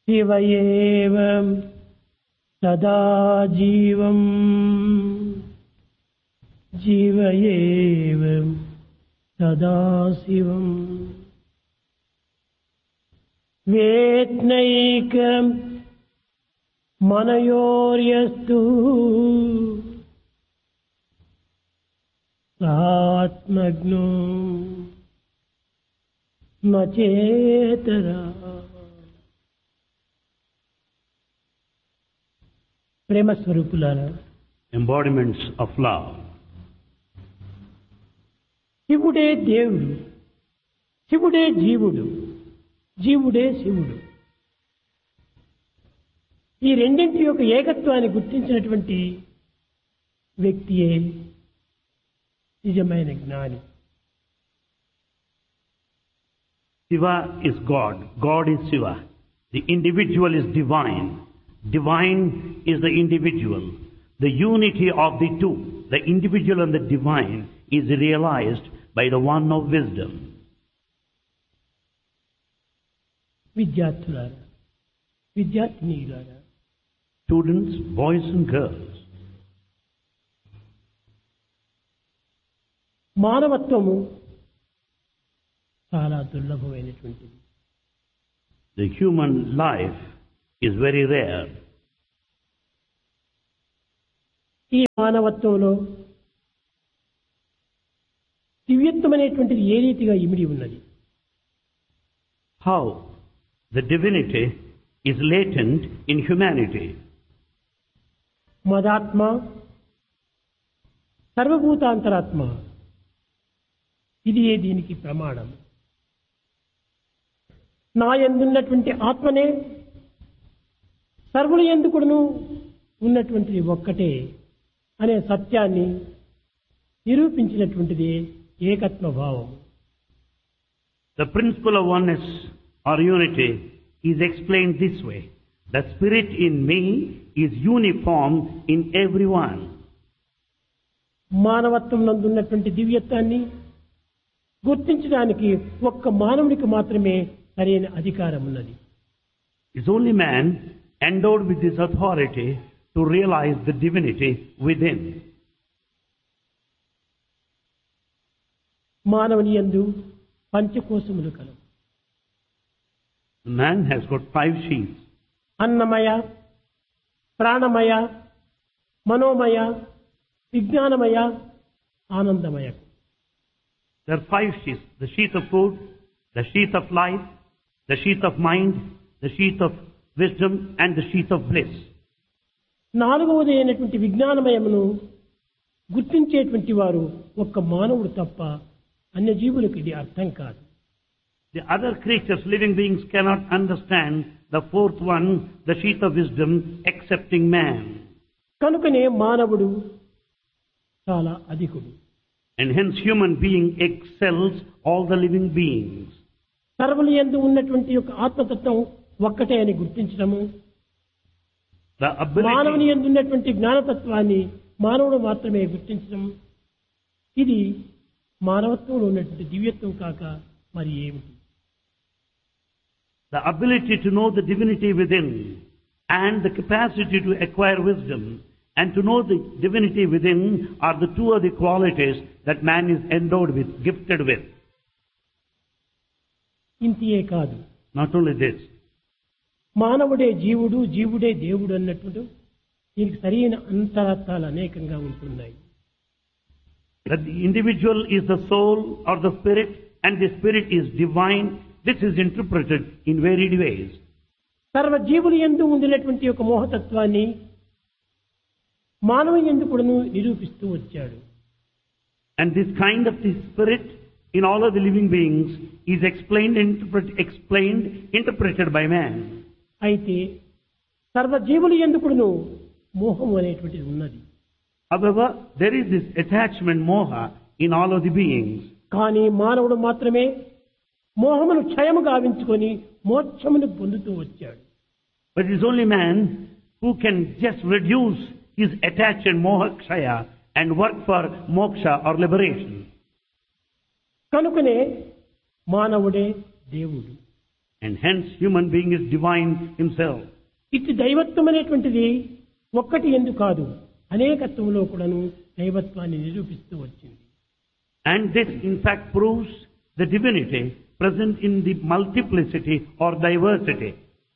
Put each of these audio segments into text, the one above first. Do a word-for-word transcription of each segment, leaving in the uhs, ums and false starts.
శివ ఏవ సదా జీవం జీవ ఏవ సదా శివం వేత్నైక మనయోర్యస్తు ఆత్మజ్ఞో నచేతరా. ప్రేమ స్వరూపులారా, embodiments of love. శివుడే దేవుడు, శివుడే జీవుడు, జీవుడే శివుడు. ఈ రెండింటి యొక్క ఏకత్వాన్ని గుర్తించినటువంటి వ్యక్తియే నిజమైన జ్ఞాని. Shiva is God, God is Shiva. The individual is divine, divine is the individual. The unity of the two, the individual and the divine, is realized by the one of wisdom. విద్యార్థులారా, విద్యార్థినీలారా, Students, boys and girls, మానవత్వము చాలా దుర్లభమైనటువంటిది. the human life is very rare. ఈ మానవత్వంలో దివ్యత్వం అనేటువంటిది ఏ రీతిగా ఇమిడి ఉన్నది? How the divinity is latent in humanity. మదాత్మ సర్వభూతాంతరాత్మ, ఇది ఏ దీనికి ప్రమాణం. నా యందున్నటువంటి ఆత్మనే సర్వుల యందు కూడాను ఉన్నటువంటిది ఒక్కటే అనే సత్యాన్ని నిరూపించినటువంటిది ఏకత్వ భావం. The principle of oneness or unity is explained this way. The spirit in me is uniform in everyone. మానవత్వం నందున్నటువంటి దివ్యత్వాన్ని గుర్తించడానికి ఒక్క మానవుడికి మాత్రమే సరైన అధికారం ఉన్నది. It's only man endowed with this authority to realize the divinity within. మానవుని యందు పంచకోశములు కలవు. Man has got five sheaths. అన్నమయ, ప్రాణమయ, మనోమయ, విజ్ఞానమయ, ఆనందమయ. There are five sheaths. The sheath of food, the sheath of life, the sheath of mind, the sheath of wisdom and the sheath of bliss. నాలుగవది అయినటువంటి విజ్ఞానమయమును గుర్తించేటువంటి వారు ఒక్క మానవుడు తప్ప అన్య జీవులకు ఇది అర్థం కాదు. The other creatures, living beings, cannot understand the fourth one, the sheath of wisdom, excepting man. కనుకనే మానవుడు చాలా అధికుడు. And hence human being excels all the living beings. సర్వుల యందు ఉన్నటువంటి యొక్క ఆత్మతత్వం ఒక్కటే అని గుర్తించడము, The మానవుని ability, యందు ఉన్నటువంటి జ్ఞానతత్వాన్ని మానవుడు మాత్రమే గుర్తించడం, ఇది మానవత్వంలో ఉన్నటువంటి దివ్యత్వం కాక మరి ఏమిటి? the ability to know the divinity within and the capacity to acquire wisdom and to know the divinity within are the two of the qualities that man is endowed with, gifted with. ఇంతియే కాదు, Not only this, మానవుడే జీవుడు, జీవుడే దేవుడు అన్నట్టు దీనికి సరైన అంతరార్థాలు అనేకంగా ఉంటున్నాయి. that the individual is the soul or the spirit and the spirit is divine, this is interpreted in varied ways. సర్వ జీవుల యందు ఉండినటువంటి ఒక మోహతత్వాన్ని మానవ యందు కూడాను నిరూపిస్తూ వచ్చాడు. And this kind of the spirit in all of the living beings is explained, interpret, explained, interpreted by man. అయితే సర్వ జీవుల యందు కూడాను మోహం అనేటువంటిది ఉన్నది. However, there is this attachment, moha, in all of the beings. కానీ మానవుడు మాత్రమే మోహమును క్షయము గావించుకొని మోక్షమును పొందుతూ వచ్చాడు. But it is only man who can just reduce his attachment, moha kshaya, and work for moksha or liberation. కనుకనే మానవుడే దేవుడు. And hence human being is divine himself. ఇటు దైవత్వం అనేటువంటిది ఒక్కటి ఎందు కాదు, అనేకత్వంలో కూడాను దైవత్వాన్ని నిరూపిస్తూ వచ్చింది. And this in fact proves the divinity present in the multiplicity or diversity.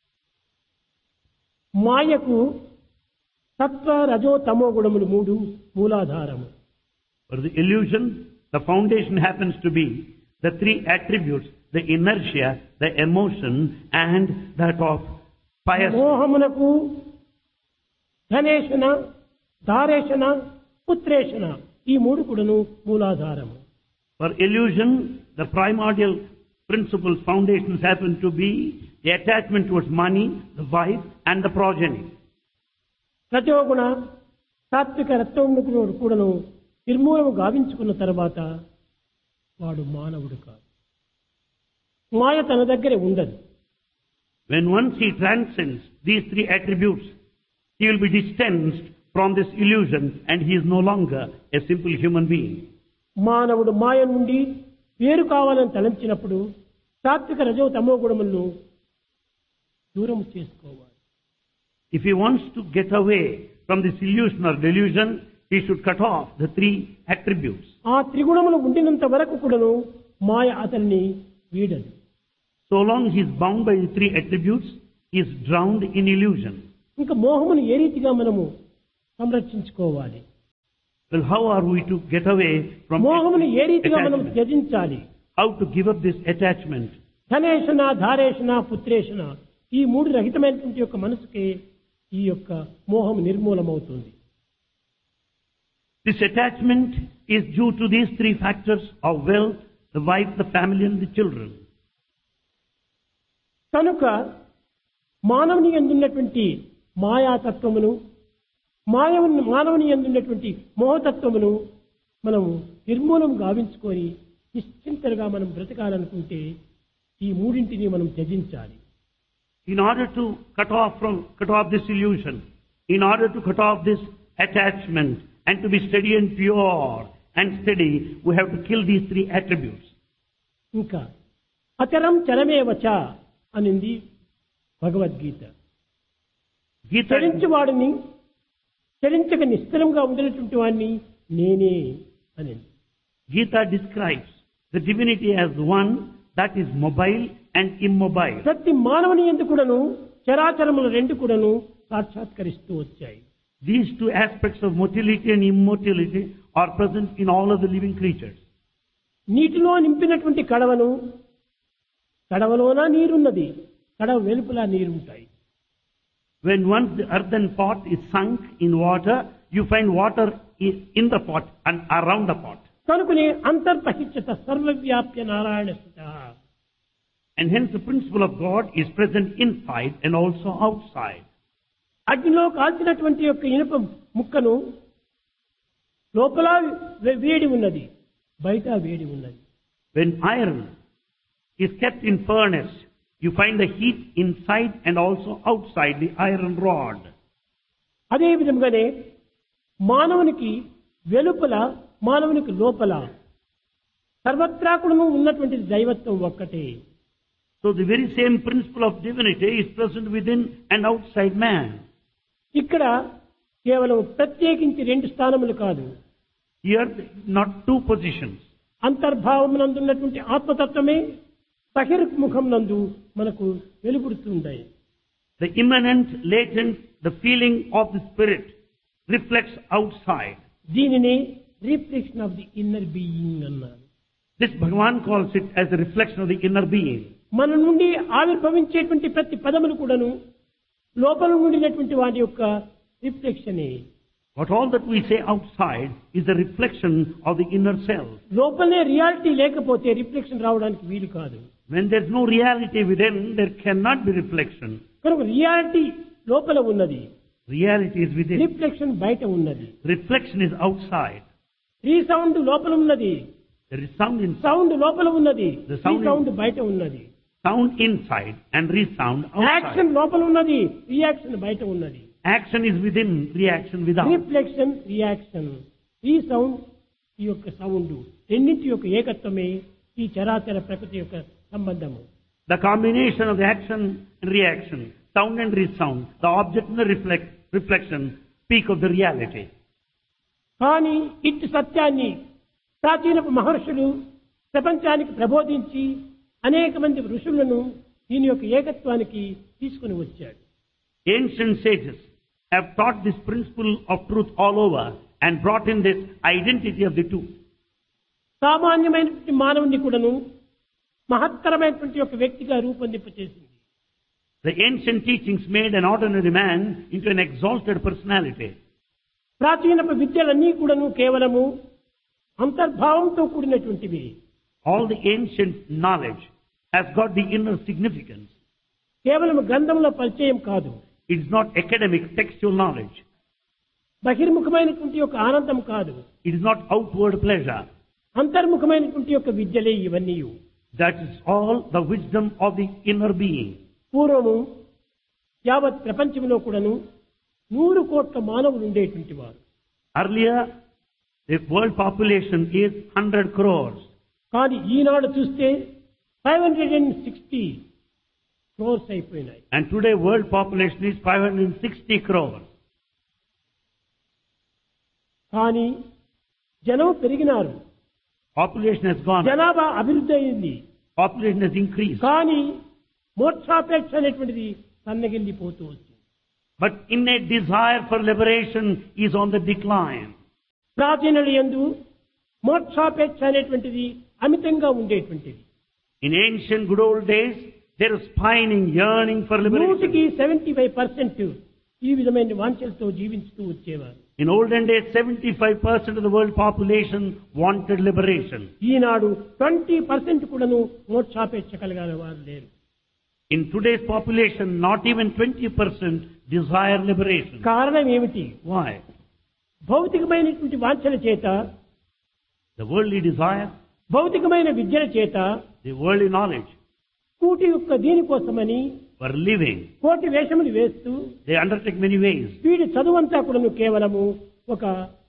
మాయకు సత్వ రజో తమో గుణములు మూడు మూలాధారము. For the illusion, the foundation happens to be the three attributes, the inertia, the emotion, and that of pious. మోహమునకు ధనేషణ, ధారేషణ, పుత్రేషణ ఈ మూడు కూడాను మూలాధారము. For illusion, the primordial principles, foundations happen to be the attachment towards money, the wife, and the progeny. రజోగుణ సాత్విక రత్వమును కూడాను నిర్మూలము గావించుకున్న తర్వాత వాడు మానవుడు కాదు. మాయ తన దగ్గరే ఉండదు. When once he transcends these three attributes, he will be distanced from this illusion and he is no longer a simple human being. మానవుడు మాయ నుండి వేరు కావాలని తలంచినప్పుడు సాత్విక రజో తమో గుణములను దూరం చేసుకోవాలి. If he wants to get away from this illusion or delusion, he should cut off the three attributes. ఆ త్రిగుణములు ఉండినంత వరకు కూడాను మాయ అతన్ని వీడదు. So long he is bound by the three attributes, he is drowned in illusion. ఇంకా మోహమును ఏ రీతిగా మనము సంరక్షించుకోవాలి? Well, how are we to get away from మోహమును ఏ రీతిగా మనం attachment? త్యజించాలి? How to give up this attachment? ధనేషణ, ధారేషణ, పుత్రేషణ ఈ మూడు రహితమైనటువంటి యొక్క మనసుకే ఈ యొక్క మోహం నిర్మూలమవుతుంది. This attachment is due to these three factors of wealth, the wife, the family, and the children. కనుక మానవుని యందున్నటువంటి మాయాతత్వమును, మాయవుని మానవుని యందున్నటువంటి మోహతత్వమును మనం నిర్మూలం గావించుకొని నిశ్చింతగా మనం బ్రతకాలనుకుంటే ఈ మూడింటిని మనం త్యజించాలి. In order to cut off from cut off this illusion, in order to cut off this attachment, and to be steady and pure and steady, we have to kill these three attributes. ఇంకా అచరం చరమేవచ అనింది Bhagavad Gita. Gita, చరించువాడిని చరించక నిశ్చలంగా ఉండేటువంటి వాడిని నేనే అనింది. Gita describes the divinity as one that is mobile and immobile. ప్రతి మానవుని యందు కూడాను చరాచరములు రెండు కూడాను సాక్షాత్కరిస్తూ వచ్చాయి. These two aspects of motility and immortality are present in all of the living creatures. నీటిలో నింపినటువంటి కడవను, కడవలోన నీరున్నది, కడవ వెలుపల నీరుంటాయి. When once the earthen pot is sunk in water, you find water i- in the pot and around the pot. కనుకనే అంతర్బహిష్యత సర్వవ్యాప్య Narayana స్థితః. And hence the principle of God is present inside and also outside. అగ్నిలో కాల్చినటువంటి యొక్క ఇనుప ముక్కను లోపల వే- వేడి ఉన్నది, బయట వేడి ఉన్నది. When iron is kept in furnace, you find the heat inside and also outside the iron rod. అదే విధంగానే మానవునికి వెలుపల, మానవునికి లోపల సర్వత్రా కూడాను ఉన్నటువంటి దైవత్వం ఒక్కటే. So the very same principle of divinity is present within and outside man. ఇక్కడ కేవలం ప్రత్యేకించి రెండు స్థానములు కాదు, Here not two positions. అంతర్భావం నందున్నటువంటి ఆత్మతత్వమే బహిర్ముఖం నందు మనకు వెలుగుడుతుంది. The immanent, latent, the feeling of the spirit reflects outside. దీనిని reflection of the inner being అన్నారు. This Bhagavan calls it as a reflection of the inner being. మన నుండి ఆవిర్భవించేటువంటి ప్రతి పదములు కూడాను లోపల నుండినటువంటి వాటి యొక్క రిఫ్లెక్షనే. But all that we say outside is a reflection of the inner self. లోపలనే రియాలిటీ లేకపోతే రిఫ్లెక్షన్ రావడానికి వీలు కాదు. When there is no reality within, there cannot be reflection. కనుక రియాలిటీ లోపల ఉన్నది, Reality is within. రిఫ్లెక్షన్ బయట ఉన్నది. Reflection is outside. రీసౌండ్ లోపల ఉన్నది, There is sound inside, sound లోపల ఉన్నది, The sound రీసౌండ్ బయట ఉన్నది. sound inside and resound action outside. లోపల ఉన్నది, రియాక్షన్ బయట ఉన్నది. Action is within, reaction without. Reflection, reaction, ఈ సౌండ్, ఈ యొక్క సౌండ్ రెండింటి యొక్క ఏకత్వమే ఈ చరాచర ప్రకృతి యొక్క సంబంధము. The combination of the action and reaction, sound and resound, the object and the reflect, reflection speak of the reality. కానీ ఇట్టి సత్యాన్ని ప్రాచీన మహర్షులు ప్రపంచానికి ప్రబోధించి అనేక మంది ఋషులను దీని యొక్క ఏకత్వానికి తీసుకుని వచ్చాడు. Ancient sages have taught this principle of truth all over and brought in this identity of the two. సామాన్యమైనటువంటి మానవుని కూడాను మహత్తరమైనటువంటి ఒక వ్యక్తిగా రూపొందింపచేసింది. The ancient teachings made an ordinary man into an exalted personality. ప్రాచీన విద్యలన్నీ కూడాను కేవలము అంతర్భావంతో కూడినటువంటివి. All the ancient knowledge has got the inner significance. కేవలం గ్రంథంలో పరిచయం కాదు. It is not academic textual knowledge. బహిర్ముఖమైనటువంటి ఒక ఆనందం కాదు. It is not outward pleasure. అంతర్ముఖమైనటువంటి యొక్క విద్యలే ఇవన్నీ. That is all the wisdom of the inner being. పూర్వము యావత్ ప్రపంచంలో కూడాను నూరు కోట్ల మానవులు ఉండేటువంటి వారు. Earlier, the world population is one hundred crores. కానీ ఈనాడు చూస్తే five hundred sixty crores అయిపోయినాయి. And today world population is five hundred sixty crores. కానీ జనం పెరిగినారు. Population has gone. జనాభా అభివృద్ధి అయింది. Population has increased. కానీ మోక్షాపేక్ష అనేటువంటిది సన్నగిల్లిపోతూ వచ్చింది. But innate desire for liberation is on the decline. ప్రాచీనుల యందు మోక్షాపేక్ష అనేటువంటిది అమితంగా ఉండేటువంటిది. In ancient good old days, there was pining, yearning for liberation. నూటికి సెవెంటీ ఫైవ్ పర్సెంట్ ఈ విధమైన వాంఛలతో జీవించుతూ వచ్చేవారు. In olden days, seventy-five percent of the world population wanted liberation. Eenadu twenty percent కూడాను మోక్షాపేక్ష కలిగిన వారు లేరు. In today's population, not even twenty percent desire liberation. కారణం ఏమిటి? Why? భౌతికమైనటువంటి వాంఛల చేత, The worldly desire, భౌతికమైన విద్యల చేత, the worldly knowledge, కూటి యొక్క దీనికోసమని for living, కోటి వేషములు వేస్తూ they undertake many ways. వీడి చదువంతా కూడాను కేవలము ఒక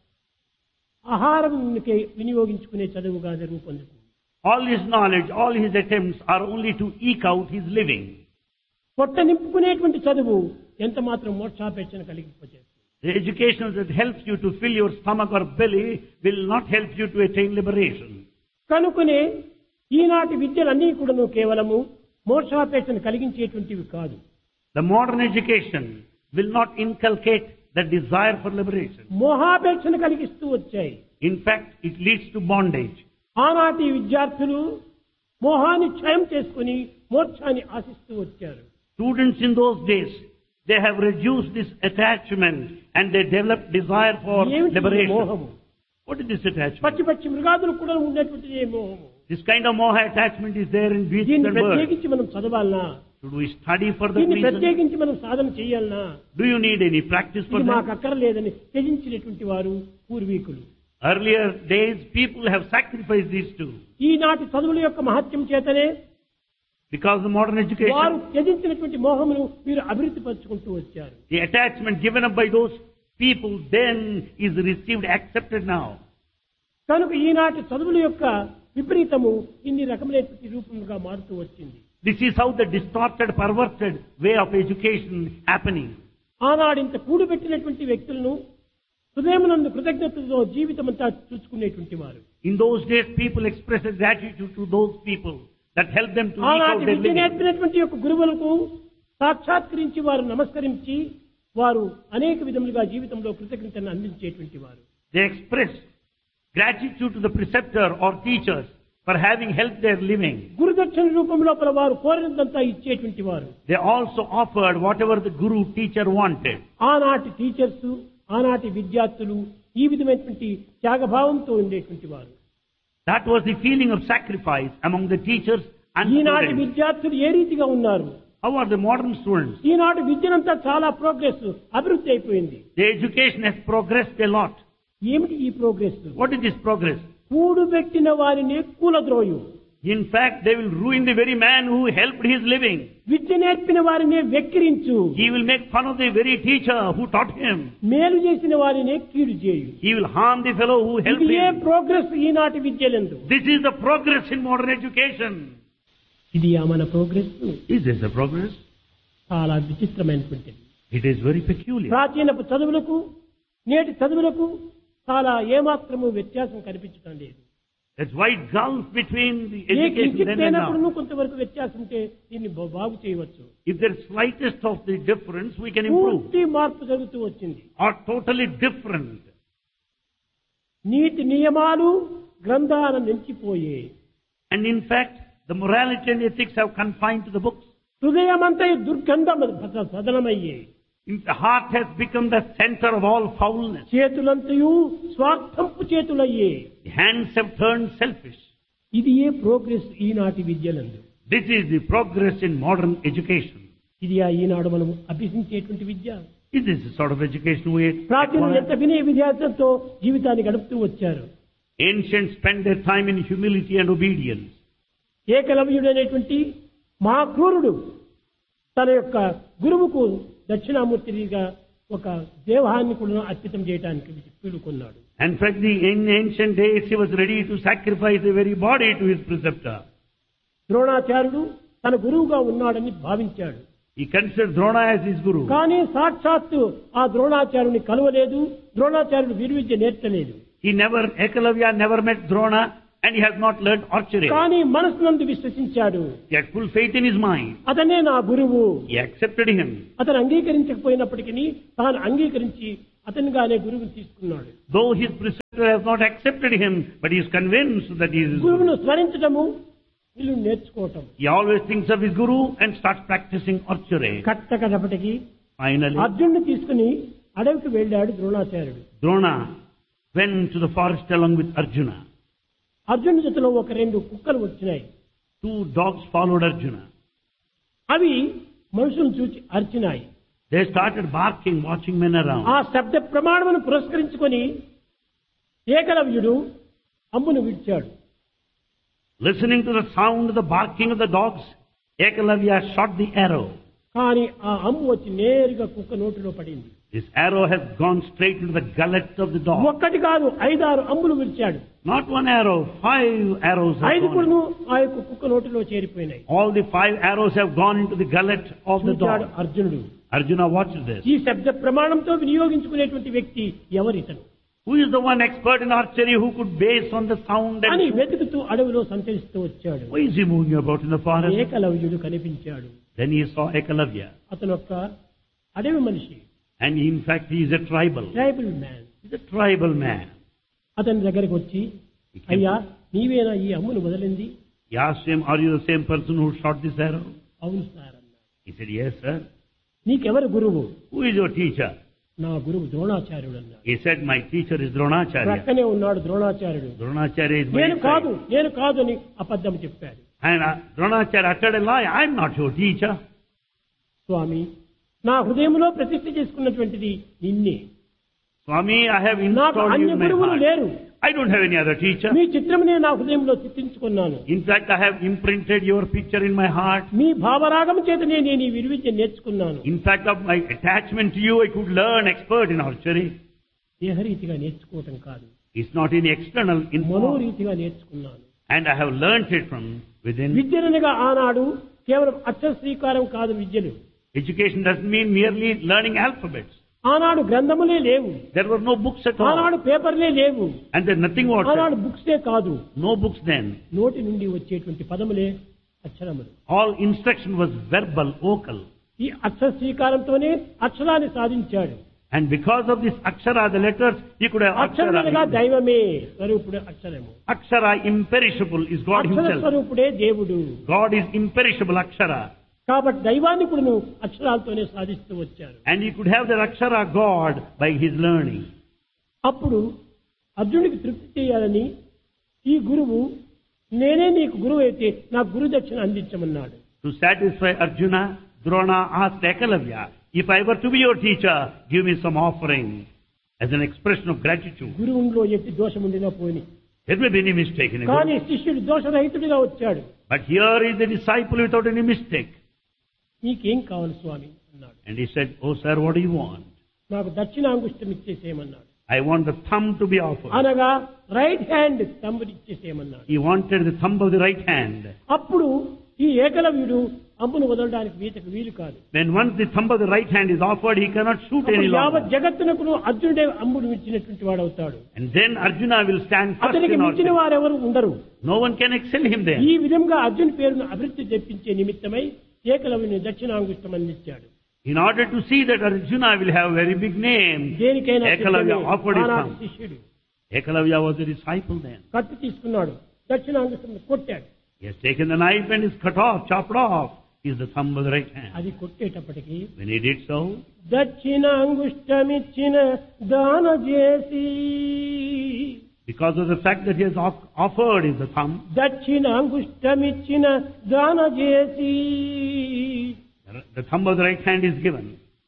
ఆహారం వినియోగించుకునే చదువుగా రూపొందుతుంది. All his knowledge, all his attempts are only to eke out his living. పొట్ట నింపుకునేటువంటి చదువు ఎంత మాత్రం మోక్షాపేక్షను కలిగిపోతుంది. The education that helps you to fill your stomach or belly will not help you to attain liberation. కనుకనే ఈనాటి విద్యలన్నీ కూడాను కేవలము మోక్షాపేక్షను కలిగించేటువంటివి కాదు. The modern education will not inculcate the desire for liberation. మోహాపేక్షను కలిగిస్తూ వచ్చాయి. In fact, it leads to bondage. ఆనాటి విద్యార్థులు మోహాన్ని క్షయం చేసుకుని మోక్షాన్ని ఆశిస్తూ వచ్చారు. Students in those days, they have reduced this attachment and they developed desire for ఏమిటి liberation. మోహము? What is this attachment? పచ్చి పచ్చి మృగాదులు కూడా ఉండేటువంటిది ఏ మోహము. This kind of moha attachment is there in beasts దీన్ని and birds. ప్రత్యేకించి మనం చదవాలనా? Should we study for that దీన్ని reason? ప్రత్యేకించి మనం సాధన చేయాలనా? Do you need any practice for ఇది that? మాకు అక్కర్లేదని త్యజించినటువంటి వారు పూర్వీకులు. Earlier days, people have sacrificed these two. ఈనాటి చదువుల యొక్క మహత్యం చేతనే Because the modern వారు education, త్యజించినటువంటి మోహమును మీరు అభివృద్ధి పరుచుకుంటూ వచ్చారు. the attachment given up by those people then is received, accepted now. కనుక ఈనాటి చదువుల యొక్క విపరీతము ఇన్ని రకమైనటువంటి రూపముగా మారుతూ వచ్చింది. This is how the distorted, perverted way of education happening. ఆనాడు ఇంత కూడిపెట్టినటువంటి వ్యక్తులను హృదయమునందు కృతజ్ఞతతో జీవితమంతా చూసుకునేటువంటి వారు. In those days, people expressed gratitude to those people that helped them to eke out ఆనాటి their విద్య living. నేర్పినటువంటి యొక్క గురువులకు సాక్షాత్కరించి వారు నమస్కరించి వారు అనేక విధములుగా జీవితంలో కృతజ్ఞతను అందించేటువంటి వారు. They expressed gratitude to the preceptor or teachers for having helped their living. గురుదక్షిణ రూపంలో వారు కోరినంతా ఇచ్చేటువంటి వారు. They also offered whatever the guru teacher wanted. ఆనాటి టీచర్స్, ఆనాటి విద్యార్థులు ఈ విధమైనటువంటి త్యాగభావంతో ఉండేటువంటి వారు. That was the feeling of sacrifice among the teachers and ఈనాటి students. విద్యార్థులు ఏ రీతిగా ఉన్నారు? How are the modern students? ఈనాటి విద్యనంతా చాలా ప్రోగ్రెస్ అభివృద్ధి అయిపోయింది. The education has progressed a lot. ఏమిటి ఈ progress? What is this progress? కూడుబెట్టిన వారిని కూలద్రోయు. In fact, they will ruin the very man who helped his living. విద్య నేర్పిన వారిని వెక్కిరించు. He will make fun of the very teacher who taught him. మేలు చేసిన వారిని కీడు చేయు. He will harm the fellow who helped ఇది ఏ him. Progress ఈనాటి విద్యలందు? This is the progress in modern education. ఇది ఆ మన progress Is this the progress? చాలా విచిత్రమైనటువంటిది. It is very peculiar. ప్రాచీనపు చదువులకు నేటి చదువులకు చాలా ఏమాత్రము వ్యత్యాసం కనిపించడం లేదు. That's wide gulf between the A education then and కించిత్తైనప్పుడు now. కొంతవరకు వ్యత్యాసం ఉంటే దీన్ని బా- బాగు చేయవచ్చు. If there's slightest of the difference, we can improve. పూర్తి మార్పు జరుగుతూ వచ్చింది. Or totally different. నీతి నియమాలు గ్రంథాల నిలిచిపోయే And in fact, the morality and ethics have confined to the books. హృదయమంతా ఈ దుర్గంధం సదనమయ్యే. The heart has become the center of all foulness. చేతులంతయు స్వార్థంపు చేతులయ్యే. The hands have turned selfish. ఇది ఏ ప్రోగ్రెస్ ఈనాటి విద్యలందు. This is the progress in modern education. ఇది ఆ ఈనాడు మనం అభ్యసించేటువంటి విద్య. Is this the sort of education we ప్రాచీనులు acquire? ఎంత వినయ విధ్యాసంతో జీవితాన్ని గడుపుతూ వచ్చారు. Ancients spent their time in humility and obedience. ఏకలవ్యుడైనటువంటి మహాక్రూరుడు తన యొక్క గురువుకు దక్షిణామూర్తిగా ఒక దేవాన్ని కూడా అర్పితం చేయడానికి పీలుకున్నాడు. In fact, the, in ancient days, he was ready to sacrifice the very body to his preceptor. ద్రోణాచార్యుడు తన గురువుగా ఉన్నాడని భావించాడు. He considered Drona as his guru. కానీ సాక్షాత్తు ఆ ద్రోణాచార్యుని కలవలేదు. ద్రోణాచార్యుడు వీరవిద్య నేర్చలేదు. He never, Ekalavya never met Drona and he has not learned archery. కానీ మనసునందు విశ్వసించాడు. He had full faith in his mind. అతనే నా గురువు. He accepted him. అతను అంగీకరించకపోయినప్పటికీ తాను అంగీకరించి అతనిగానే గురువుని తీసుకున్నాడు. Though his preceptor has not accepted him, but he is convinced that he is his గురువును guru. స్మరించడము వీళ్ళు నేర్చుకోవటం. He always thinks of his guru and starts practicing archery. కట్ట కడపటికి Finally, అర్జునుడిని తీసుకుని అడవికి వెళ్ళాడు ద్రోణాచార్యుడు. Drona went to the forest along with Arjuna. అర్జునుడి జతలో ఒక రెండు కుక్కలు వచ్చినాయి. Two dogs followed Arjuna. అవి మనుషులను చూచి అరిచినాయి. They started barking, watching men around. ఆ శబ్ద ప్రమాణమును పురస్కరించుకొని ఏకలవ్యుడు అమ్మును విడిచాడు. Listening to the sound of the barking of the dogs, Ekalavya shot the arrow. కానీ ఆ అమ్ము వచ్చి నేరుగా కుక్క నోటిలో పడింది. This arrow has gone straight into the gullet of the dog. ఒక్కటి కాదు ఐదారు అమ్ములు విడిచాడు. Not one arrow, five arrows have ఐదు gone. కూడా ఆ యొక్క కుక్క నోటిలో చేరిపోయినాయి. All the five arrows have gone into the gullet of the చూచాడు dog. అర్జునుడు. Arjuna watched this. ఈ శబ్ద ప్రమాణంతో వినియోగించుకునేటువంటి వ్యక్తి ఎవరితను Who is the one expert in archery who could base on the sound అని and... వెతుకుతూ అడవిలో సంచరిస్తూ వచ్చాడు. Why is he moving about in the forest? ఏకలవ్యుడు కనిపించాడు. Then he saw Ekalavya. అతను ఒక అడవి మనిషి. And in fact he is a tribal. Tribal man. He's a tribal man. అతని దగ్గరికి వచ్చి అయ్యా నీవేనా ఈ అమ్మును వదిలింది? He asked him, are you the same person who shot this arrow? అవును సార్ అన్నాడు. He said, yes sir. నీకెవరు గురువు? Who is your teacher? నా గురువు ద్రోణాచార్యుడు అన్నాడు. He said, my teacher is Dronacharya. ప్రక్కనే ఉన్నాడు ద్రోణాచార్యుడు. Dronacharya is my నేను కాదు side. నేను కాదు అని అబద్ధం చెప్పాడు. And uh, Dronacharya uttered a lie. I am not your teacher. స్వామి నా హృదయంలో ప్రతిష్ఠ చేసుకున్నటువంటిది నిన్నే. Swami, I have నాకు installed you అన్య in my గురువులు heart. లేరు. I don't have any other teacher. మీ చిత్రమునే నా హృదయంలో చిత్రించుకున్నాను. In fact, I have imprinted your picture in my heart. మీ భావరాగం చేతనే నేను ఈ విలువిద్య నేర్చుకున్నాను. In fact, of my attachment to you, I could learn expert in archery. దేహరీతిగా నేర్చుకోవటం కాదు, It's not in external, in form. మనోరీతిగా నేర్చుకున్నాను. And I have learnt it from within. విద్యనగా ఆనాడు కేవలం అక్షర శ్రీకారం కాదు విద్యలు. Education doesn't mean merely learning alphabets. ఆనాడు గ్రంథములే లేవు. There were no books at all. ఆనాడు పేపర్లే లేవు. And there's nothing ఆనాడు whatever. బుక్సే కాదు, No books then. నోటి నుండి వచ్చేటువంటి పదములే అక్షరములు. All instruction was verbal, vocal. ఈ అక్షర శ్రీకారంతోనే అక్షరాన్ని సాధించాడు. And because of this akshara, the letters, he could have అక్షరముగా akshara. దైవమే, స్వరూపుడే అక్షరము. Akshara, imperishable, is God Akshara himself. స్వరూపుడే దేవుడు. God is imperishable akshara. కాబట్టి దైవాన్ని కూడా నువ్వు అక్షరాలతోనే సాధిస్తూ వచ్చారు. And he could have that akshara God by his learning. అప్పుడు అర్జునుడికి తృప్తి చేయాలని ఈ గురువు నేనే నీకు గురువు అయితే నాకు గురు దక్షిణ అందించమన్నాడు. To satisfy Arjuna, Drona asked Ekalavya, if I were to be your teacher, give me some offering as an expression of gratitude. గురువులో ఎట్టి దోషం ఉండినా పోయి, There may be any mistake in it. కానీ శిష్యుడు దోషరహితుడిగా వచ్చాడు. But here is the disciple without any mistake. నీకేం కావాలి స్వామి అన్నాడు. And he said, oh sir, what do you want? నాకు దక్షిణాంగుష్టం ఇచ్చేసేయమన్నాడు. I want the thumb to be offered. అనగా right hand తంబుని ఇచ్చేసేయమన్నాడు. He wanted the thumb of the right hand. అప్పుడు ఈ ఏకలవ్యుడు అంబును వదలడానికి వీతకు వీలు కాదు. When once the thumb of the right hand is offered, he cannot shoot any అప్పుడు యావత్ longer. జగత్తునకు అర్జునుడే అంబును మించినటువంటి వాడు అవుతాడు. And then Arjuna will stand first అతనికి in మించిన archery. వారెవరు ఉండరు. No one can excel him there. ఈ విధంగా అర్జున్ పేరును అభివృద్ధి తెప్పించే నిమిత్తమై ఏకలవ్యుని దక్షిణాంగుష్టం అందించాడు. In order to see that Arjuna will have a very big name, దేనికైనా Ekalavya సిద్ధమే. offered his ఆనాటి thumb. శిష్యుడు Ekalavya was a disciple then. కత్తి తీసుకున్నాడు, దక్షిణాంగుష్టం కొట్టాడు. He has taken the knife and is cut off, chopped off. Is the thumb of the right hand. అది కొట్టేటప్పటికి When he did so, దక్షిణాంగుష్టమిచ్చిన దాన చేసి, because of the fact that he has off- offered is the thumb, దక్షిణాంగుష్టమిచ్చిన దాన చేసి the thumb of the right hand is given.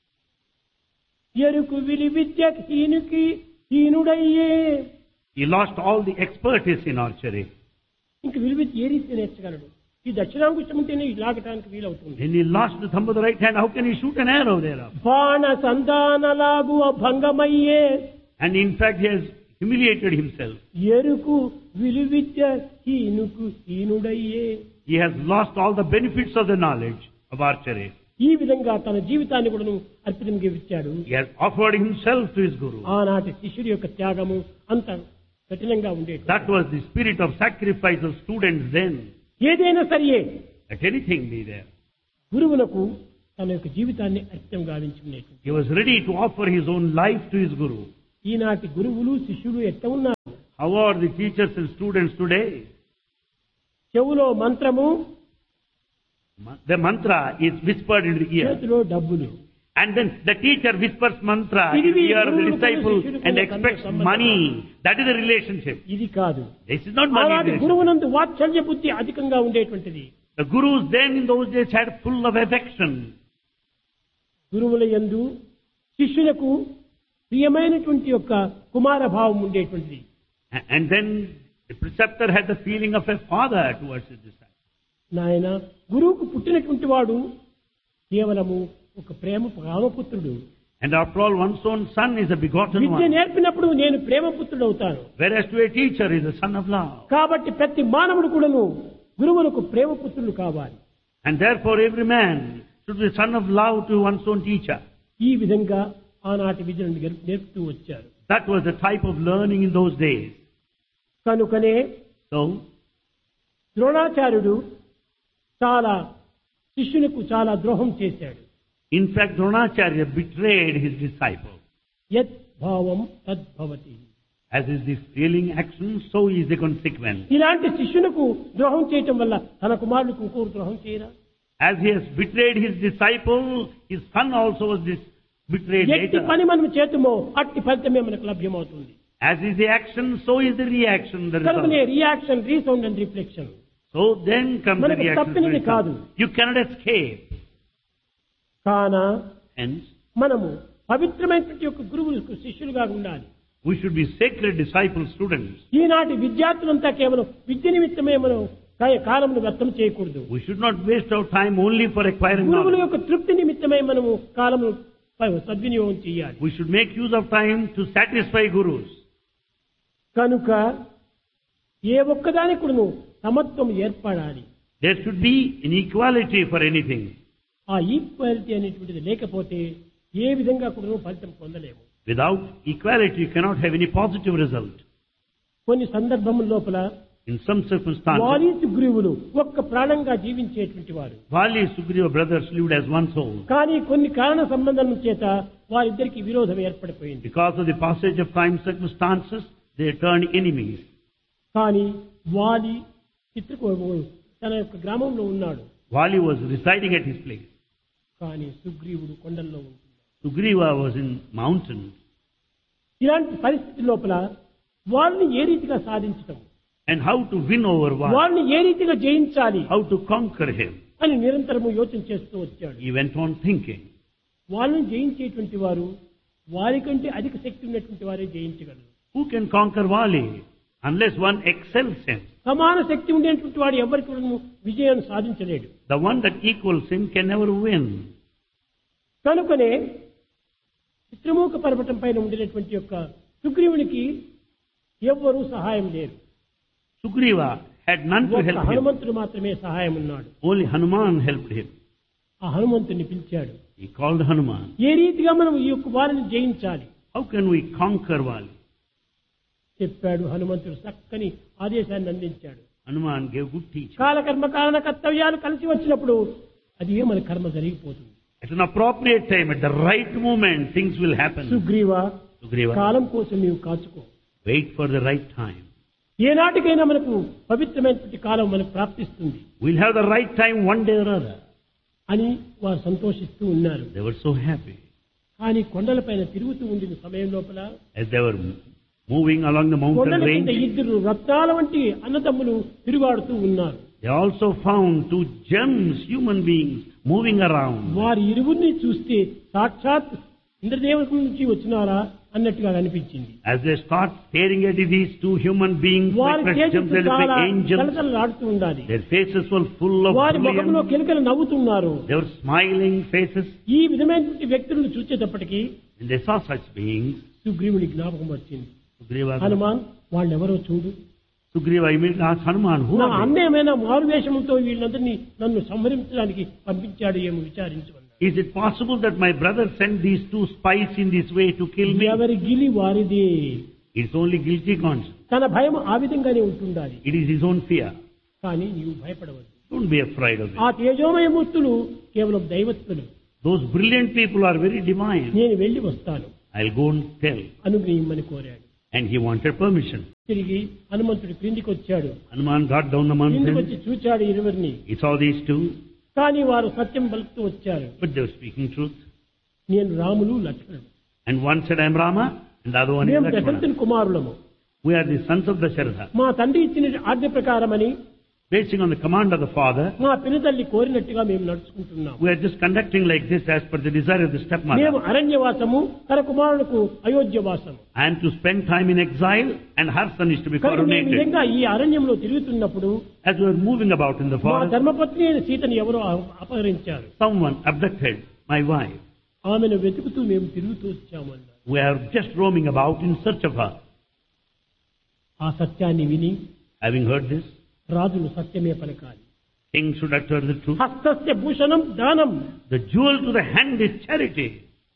ఎరుకు విలి Vidya హీనుకి హీనుడయ్యే. He lost all the expertise in archery. ఇంక విలు విద్య ఏ రీతి నేర్చగలడు? ఈ దక్షిణాంగుష్టం ఉంటేనే లాగటానికి వీలవుతుంది. When he lost the thumb of the right hand, how can he shoot an arrow thereof? బాణ సంధానలాగు భంగమయ్యే. And in fact, he has humiliated himself. ఎరుకు విలు విద్య హీనుకు హీనుడయ్యే. He has lost all the benefits of the knowledge of archery. ఈ విధంగా తన జీవితాన్ని కూడా అర్పితంగా ఇచ్చాడు. He has offered himself to his guru. ఆనాటి శిష్యుడి యొక్క త్యాగము అంత కఠినంగా ఉండేది. That was the spirit of sacrifice of students then. ఏదైనా సరియే Let anything be there. గురువులకు తన యొక్క జీవితాన్ని అర్పితం గావించుకునేది. He was ready to offer his own life to his guru. ఈనాటి గురువులు శిష్యులు ఎట్లా ఉన్నారు? How are the teachers and students today? చెవులో మంత్రము, The mantra is whispered into the ear. చేతిలో డబ్బులు. And then the teacher whispers mantra in the ear of the disciple and expects money. That is the relationship. ఇది కాదు. This is not money అలాంటి relationship. గురువునందు వాత్సల్య బుద్ధి అధికంగా ఉండేటువంటిది. The gurus then in those days had full of affection. గురువుల యందు శిష్యులకు ప్రియమైనటువంటి యొక్క కుమార భావం ఉండేటువంటిది. And then the preceptor had the feeling of a father towards his disciple. నాయన, గురువుకు పుట్టినటువంటి వాడు కేవలము ఒక ప్రేమ రామపుత్రుడు. And after all, one's own son is a begotten Vidya one. నేర్పినప్పుడు నేను ప్రేమపుత్రుడు అవుతాను. Whereas to a teacher is a son of love. కాబట్టి ప్రతి మానవుడు కూడాను గురువులకు ప్రేమపుత్రులు కావాలి. And therefore every man should be son of love to one's own teacher. ఈ విధంగా ఆనాటి విద్యను నేర్పుతూ వచ్చారు. That was the type of learning in those days. కనుకనే So, ద్రోణాచార్యుడు చాలా శిష్యులకు చాలా ద్రోహం చేశాడు. in fact, Dronacharya betrayed his disciple. యత్ భావం తద్భవతి. As is the feeling action, so is the consequence. ఇలాంటి శిష్యులకు ద్రోహం చేయటం వల్ల తన కుమారులకు ఇంకొక ద్రోహం చేయరా? As he has betrayed his disciple, his son also was this betrayed ఎట్టి later. పని మనం చేతుమో అట్టి ఫలితమే మనకు లభ్యమవుతుంది. As is the action, so is the reaction, the కనుకనే result. Reaction, resound and reflection. So then comes the మనకు reaction. తప్పినది result. కాదు. You cannot escape. కాన Hence, మనము పవిత్రమైనటువంటి యొక్క గురువులకు శిష్యులుగా ఉండాలి. we should be sacred disciple students. ఈనాటి విద్యార్థులంతా కేవలం విద్య నిమిత్తమే మనం కా- కాలమును వ్యర్థం చేయకూడదు. We should not waste our time only for acquiring గురువుల knowledge. యొక్క తృప్తి నిమిత్తమే మనము కాలము సద్వినియోగం చేయాలి. We should make use of time to satisfy gurus. కనుక ఏ ఒక్కదానికి కూడాను సమత్వం ఏర్పడాలి. There should be an equality for anything. ఆ ఈక్వాలిటీ అనేటువంటిది లేకపోతే ఏ విధంగా కూడా ఫలితం పొందలేము. Without equality, you cannot have any positive result. కొన్ని సందర్భముల లోపల In some circumstances, వారి గురువులు ఒక్క ప్రాణంగా జీవించేటువంటి వారు. Vali Sugriva brothers lived as one soul. కానీ కొన్ని కారణ సంబంధం చేత వారిద్దరికి విరోధం ఏర్పడిపోయింది. Because of the passage of time circumstances, they turned enemies. కానీ వాలి చిత్రకు తన యొక్క గ్రామంలో ఉన్నాడు. Vali was residing at his place. కానీ సుగ్రీవుడు కొండల్లో ఉంటున్నాడు. Sugriva was in mountains. ఇలాంటి పరిస్థితి లోపల వాళ్ళని ఏ రీతిగా సాధించటం, And how to win over Vali, వాళ్ళని ఏ రీతిగా జయించాలి how to conquer him. అని నిరంతరము యోచన చేస్తూ వచ్చాడు. He went on thinking. వాళ్ళని జయించేటువంటి వారు వారికంటే అధిక శక్తి ఉన్నటువంటి వారే జయించగలరు. Who can conquer Vali unless one excels him? సమాన శక్తి ఉండేటువంటి వాడు ఎవరికి కూడా విజయాన్ని సాధించలేడు. The one that equals him can never win. కనుకనే చిత్రమూక పర్వతం పైన ఉండినటువంటి యొక్క సుగ్రీవునికి ఎవ్వరూ సహాయం లేరు. Sugriva had none to ఒక్క help him. హనుమంతుడు మాత్రమే సహాయం ఉన్నాడు. Only Hanuman helped him. ఆ హనుమంతుడిని పిలిచాడు. He called Hanuman. ఏ రీతిగా మనం ఈ యొక్క వారిని జయించాలి How can we conquer Vali? చెప్పాడు. హనుమంతుడు చక్కని ఆదేశాన్ని అందించాడు. Hanuman gave good teaching. కాలకర్మ కారణ కర్తవ్యాలు కలిసి వచ్చినప్పుడు అది ఏ మన కర్మ జరిగిపోతుంది. At an appropriate time, at the right moment, things will happen. Sugriva, Sugriva, కాలం కోసం నీవు కాచుకో. wait for the right time. ఏనాటికైనా మనకు పవిత్రమైనటువంటి కాలం మనకు ప్రాప్తిస్తుంది We'll have the right time one day or other. అని వారు సంతోషిస్తూ ఉన్నారు. They were so happy. కానీ కొండలపైన తిరుగుతూ ఉండిన సమయం లోపల As they were moving along the mountain కొండల కింద range, ఇద్దరు రత్నాల వంటి అన్నదమ్ములు తిరుగాడుతూ ఉన్నారు. they also found two gems, human beings, moving around. వారి ఇరువురిని చూస్తే సాక్షాత్ ఇంద్రదేవత నుంచి వచ్చినారా అన్నట్టుగా అనిపించింది. As they start staring at these two human beings, వారి like gems, చేతులు like చాలా angels, కలకలలాడుతూ ఉండాలి. their faces were full of వారి ముఖంలో brilliance. కిలకలు నవ్వుతున్నారు. They were smiling faces. ఈ విధమైనటువంటి వ్యక్తులను చూసేటప్పటికీ When they saw such beings, సుగ్రీవుని జ్ఞాపకం వచ్చింది. Sugriva, హనుమాన్ వాళ్ళెవరో చూడు. Sugriva immediately asked Hanuman, who నా are they? అన్న ఏమైనా మారువేషంతో వీళ్ళందరినీ నన్ను సంహరించడానికి పంపించాడు ఏమో విచారించమన్నాడు. Is it possible that my brother sent these two spies in this way to kill me? ఎవరి గిలి వారిదే. It's only guilty conscience. తన భయం ఆ విధంగానే ఉంటుండాలి. It is his own fear. కానీ నీవు భయపడవద్దు. Don't be afraid of ఆ it. తేజోమయ మూర్తులు కేవలం దైవత్తులు. Those brilliant people are very divine. నేను వెళ్లి వస్తాను I'll go and tell. అనుగ్రహించమని కోరాడు. And he wanted permission. తిరిగి హనుమంతుడు క్రిందికి వచ్చాడు. Hanuman got down the క్రిందికి mountain. వచ్చి చూచాడు ఇరువురిని. He saw these two, కానీ వారు సత్యం పలుకుతూ వచ్చారు. but they were speaking truth. నేను రాములు లక్ష్మణుడు. And one said, I am Rama, and the other one is మేము Lakshmana. దశరథుని కుమారులము. We are the sons of Dasharatha. మా తండ్రి ఇచ్చిన ఆజ్ఞ ప్రకారమని Basing on the command of the father, మా పినతల్లి కోరినట్టుగా మేము నడుచుకుంటున్నాం. we are just conducting like this as per the desire of the మేము stepmother. అరణ్యవాసము, తన కుమారులకు అయోధ్యవాసము. I am to spend time in exile, and her son is to be కనుక మేము ఈ coronated. విధంగా ఈ అరణ్యంలో తిరుగుతున్నప్పుడు As we are moving about in the మా forest, ధర్మపత్ని అయిన సీతను ఎవరో అపహరించారు. someone abducted my wife. ఆమెను వెతుకుతూ మేము తిరుగుతూ వచ్చామన్నారు. We are just roaming about in search of her. ఆ సత్యాన్ని విని Having heard this, రాజులు సత్యమే పలకాలి. king should utter the truth. హస్తస్య Bhushanam దానం, The jewel to the hand is charity.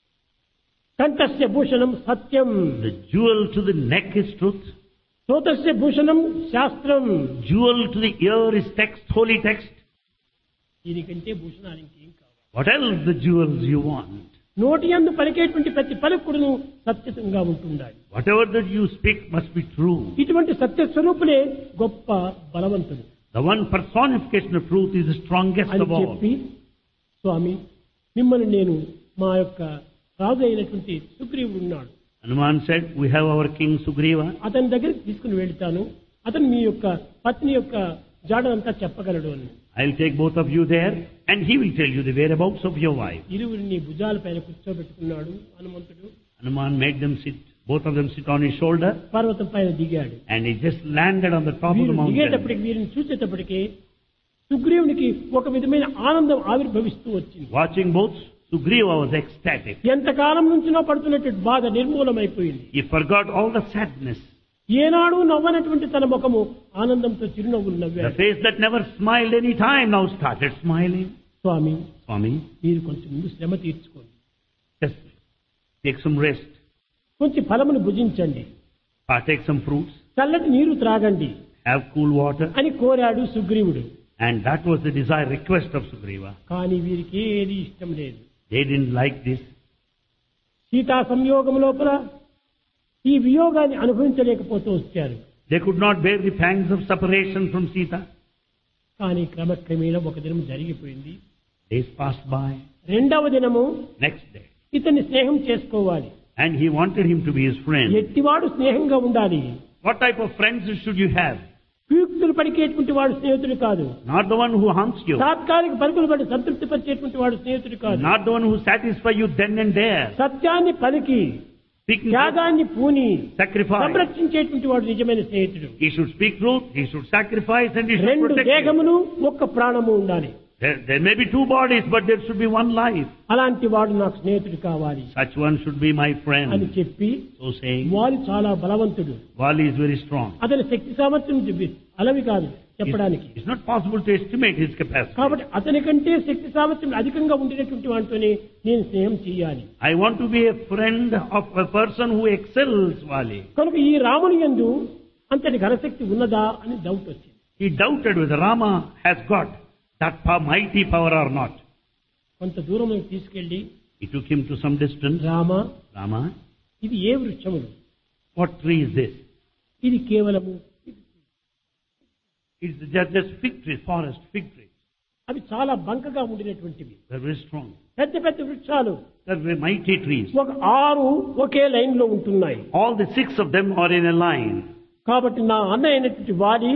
కంఠస్య Bhushanam Satyam, The jewel to the neck is truth. శ్రోతస్య Bhushanam శాస్త్రం. Jewel to the ear is text, holy text. దీనికంటే భూషణాలు ఇంకేం కావాలి? What else the jewels you want? నోటి యందు పలికేటువంటి ప్రతి పలుకుడును సత్యంగా ఉంటుండాలి. Whatever that you speak must be true. ఇటువంటి సత్య స్వరూపులే గొప్ప బలవంతుడు The one personification of truth is the strongest అని of all. చెప్పి, స్వామి మిమ్మల్ని నేను మా యొక్క రాజు అయినటువంటి సుగ్రీవుడు ఉన్నాడు, Hanuman said, we have our king Sugriva. అతని దగ్గరికి తీసుకుని వెళ్తాను, అతను మీ యొక్క పత్ని యొక్క జాడనంతా చెప్పగలడు అని. I'll take both of you there, and he will tell you the whereabouts of your wife. ఇరువురిని భుజాల పైన కూర్చోబెట్టుకున్నాడు హనుమంతుడు. Hanuman made them sit, both of them sit on his shoulder, పర్వతం పైన దిగాడు. and he just landed on the top of వీరు the mountain. దిగేటప్పటికి వీరిని చూసేటప్పటికి సుగ్రీవునికి ఒక విధమైన ఆనందం ఆవిర్భవిస్తూ వచ్చింది. Watching both, Sugriva was ecstatic. ఎంతకాలం నుంచినో పడుతున్నటువంటి బాధ నిర్మూలమైపోయింది. He forgot all the sadness. ఏనాడు నవ్వనటువంటి తన ముఖము ఆనందంతో చిరునవ్వులు The నవ్వాడు. face that never smiled any time now started smiling. Swamy Swami, మీరు కొంచెం ముందు శ్రమ తీర్చుకోండి, just take some rest, కొంచెం ఫలమును భుజించండి, partake some fruits, చల్లటి నీరు త్రాగండి have cool water. అని కోరాడు సుగ్రీవుడు. And that was the desire, request of Sugriva. కానీ వీరికి ఏది ఇష్టం లేదు. They didn't like this. Sita సంయోగం లోపల ఈ వియోగాన్ని అనుభవించలేకపోతూ వచ్చారు. They could not bear the pangs of separation from Sita. కానీ క్రమక్రమేణా ఒక దినం జరిగిపోయింది. Days passed by. రెండవ దినము Next day. ఇతన్ని స్నేహం చేసుకోవాలి. And he wanted him to be his friend. ఎట్టివాడు స్నేహంగా ఉండాలి. What type of friends should you have? కుయుక్తులు పలికేటువంటి వాడు స్నేహితుడు కాదు. Not the one who haunts you. తాత్కాలిక పలుకులు పడి సంతృప్తి పరిచేటువంటి వాడు స్నేహితుడు కాదు. Not the one who satisfies you then and there. సత్యాన్ని పలికి Speaking త్యాగాన్ని పూని sacrifice. సంరక్షించేటువంటి వాడు నిజమైన స్నేహితుడు. He should speak truth, he should sacrifice, and he should రెండు protect you. దేహములు ఒక్క ప్రాణము ఉండాలి. There, there may be two bodies, but there should be one life. అలాంటి వాడు నాకు స్నేహితుడు కావాలి Such one should be my అని friend. చెప్పి, So saying, వారు చాలా బలవంతుడు, Vali is very strong. అతని శక్తి సామర్థ్యం చెప్పి అలవి కాదు, చెప్పడానికి. It's not possible to estimate his capacity. కాబట్టి అతని కంటే శక్తి సామర్థ్యం అధికంగా ఉండినటువంటి వాటితోనే నేను స్నేహం చేయాలి. I want to be a friend of a person who excels Vali. కనుక ఈ రాముని యందు అంతటి ఘనశక్తి ఉన్నదా అని డౌట్ వచ్చింది. He doubted whether Rama has got that pow- mighty power or not. కొంత దూరం తీసుకెళ్లి He took him to some distance. Rama, Rama, ఇది ఏ వృక్షములు? what tree is this? ఇది కేవలము It's just, just fig tree, forest fig tree. అవి చాలా బంకగా ఉండినటువంటివి. They're very strong. పెద్ద పెద్ద వృక్షాలు They're very mighty trees. ఒక ఆరు ఒకే లైన్ లో ఉంటున్నాయి. All the six of them are in a line. కాబట్టి నా అన్న అయినటువంటి వాలి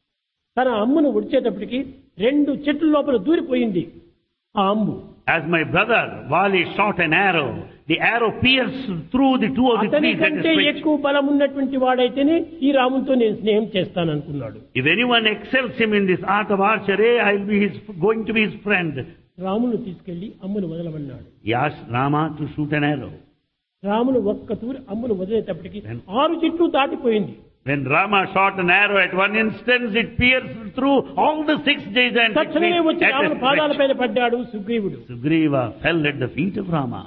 తన అమ్మును ఒడిచేటప్పటికి రెండు చెట్ల లోపల దూరిపోయింది ఆ అమ్ము. As my brother Vali shot an arrow, the arrow pierced through the two of the అతని trees that కంటే is fixed. ఎక్కువ బలం ఉన్నటువంటి వాడైతేనే ఈ రామునితో నేను స్నేహం చేస్తాను అనుకున్నాడు. If anyone excels him in this art of archery, I'll be his, going to be his friend. రామును తీసుకెళ్లి అమ్మును వదలమన్నాడు. He asked Rama to shoot an arrow. రామును ఒక్క తూరి అమ్మును వదిలేటప్పటికి ఆరు చెట్లు దాటిపోయింది. When Rama shot an arrow at one instance, it pierced through all the six giants. తక్షణమే వచ్చి రాముని పాదాలపైన పడ్డాడు సుగ్రీవుడు. Sugriva fell at the feet of Rama.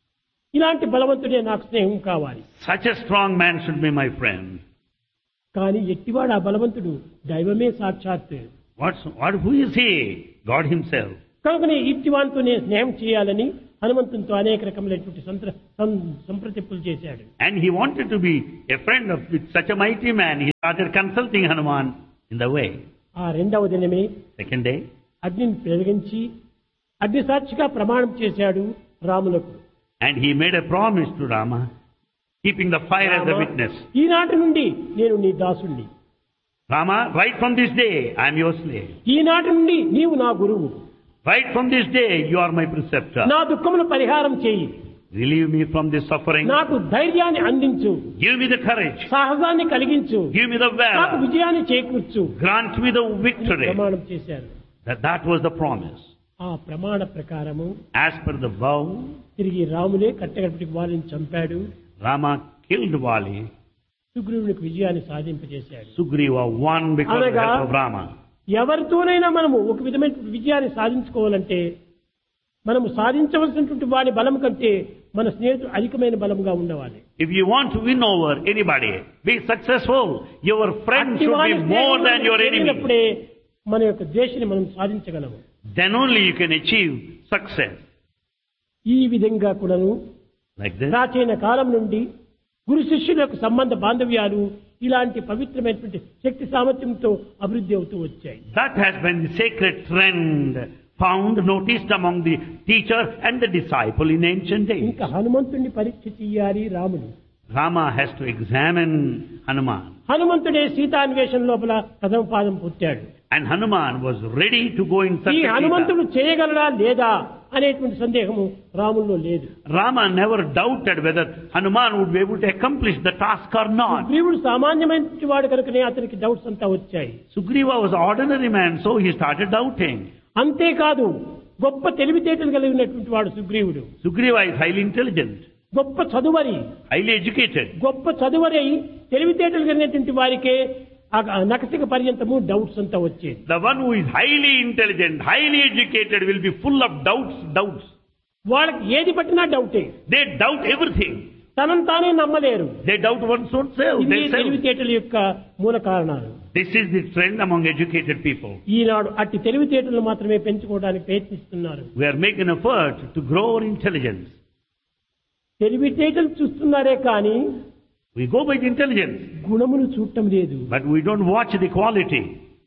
ఇలాంటి బలవంతుడే నాకు స్నేహం కావాలి. Such a strong man should be my friend. కానీ ఎట్టివాడు ఆ బలవంతుడు? దైవమే సాక్షాత్. What's, what, who is he? God himself. కనుకనే ఇట్టివానితో నేను స్నేహం చేయాలని హనుమంతునితో అనేక రకములైనటువంటి సంప్ర సం- సంప్రదింపులు చేశాడు. And he wanted to be a friend of with such a mighty man. He started consulting Hanuman in the way. ఆ రెండవ దినమే Second day, అగ్నిని పెరిగించి అగ్నిసాక్షిగా ప్రమాణం చేశాడు రాములకు. and he made a promise to Rama, keeping the fire as a Rama, witness. ఈనాటి నుండి నేను నీ దాసుణ్ణి. Rama, right from this day, I am your slave. ఈనాటి నుండి నీవు నా గురువు. Right from this day, you are my preceptor. నా దుఃఖమును పరిహారం చేయి. Relieve me from this suffering. నాకు ధైర్యాన్ని అందించు. Give me the courage. సాహసాన్ని కలిగించు. Give me the నాకు valor. విజయాన్ని చేకూర్చు. Grant me the victory. ప్రమాణం చేశారు. That, that was the promise. ఆ ప్రమాణ ప్రకారము As per the vow, తిరిగి రాములే కట్టగడపటికి వాళ్ళని చంపాడు. Rama killed Vali. సుగ్రీవునికి విజయాన్ని సాధింపజేశాడు. Sugriva won because of the అనగా help of Rama. ఎవరితోనైనా మనము ఒక విధమైన విజయాన్ని సాధించుకోవాలంటే మనము సాధించవలసినటువంటి వాడి బలం కంటే మన స్నేహితుడు అధికమైన బలంగా ఉండవాలి. If you want to win over anybody, be successful, your friend should be more than your enemy. అప్పుడే మన యొక్క దేశాన్ని మనం సాధించగలము. Then only you can achieve success. ఈ విధంగా కూడాను Like this. ప్రాచీన కాలం నుండి గురు శిష్యుల యొక్క సంబంధ బాంధవ్యాలు ఇలాంటి పవిత్రమైనటువంటి శక్తి సామర్థ్యంతో అభివృద్ధి అవుతూ వచ్చాయి. That has been the sacred trend found, noticed among the teacher and the disciple in ancient days. ఇంకా హనుమంతుడిని పరీక్ష చెయ్యాలి రాముడు. Rama has to examine Hanuman. హనుమంతుడే సీతాన్వేషణ లోపల ప్రథమ పాదం పుట్టాడు. And Hanuman was ready to go in search ఈ of Sita. హనుమంతుడు చేయగలడా లేదా అనేటువంటి సందేహము రాముల్లో లేదు. Rama never doubted whether Hanuman would be able to accomplish the task or not. సుగ్రీవుడు సామాన్యమైన వాడు కనుకనే అతనికి డౌట్స్ అంతా వచ్చాయి. Sugriva was an ordinary man, so he started doubting. అంతేకాదు గొప్ప తెలివితేటలు కలిగినటువంటి వాడు సుగ్రీవుడు. Sugriva is highly intelligent, గొప్ప చదువరి highly educated. గొప్ప చదువరై తెలివితేటలు కలిగినటువంటి వారికే ఆ నకసిక పర్యంతము డౌట్స్ అంతా వచ్చేది. The one who is highly intelligent, highly educated will be full of doubts, doubts. వాళ్ళకి ఏది పట్టినా డౌటే. They doubt everything. తనను తానే నమ్మలేరు. They doubt one's own self. ఇవి They self. తెలివితేటల యొక్క మూల కారణాలు. This is the trend among educated people. ఈనాడు అట్టి తెలివితేటలు మాత్రమే పెంచుకోవడానికి ప్రయత్నిస్తున్నారు. We are making an effort to grow our intelligence. తెలివితేటలు చూస్తున్నారే కానీ We go by the intelligence, గుణమును చూడటం లేదు. but we don't watch the quality.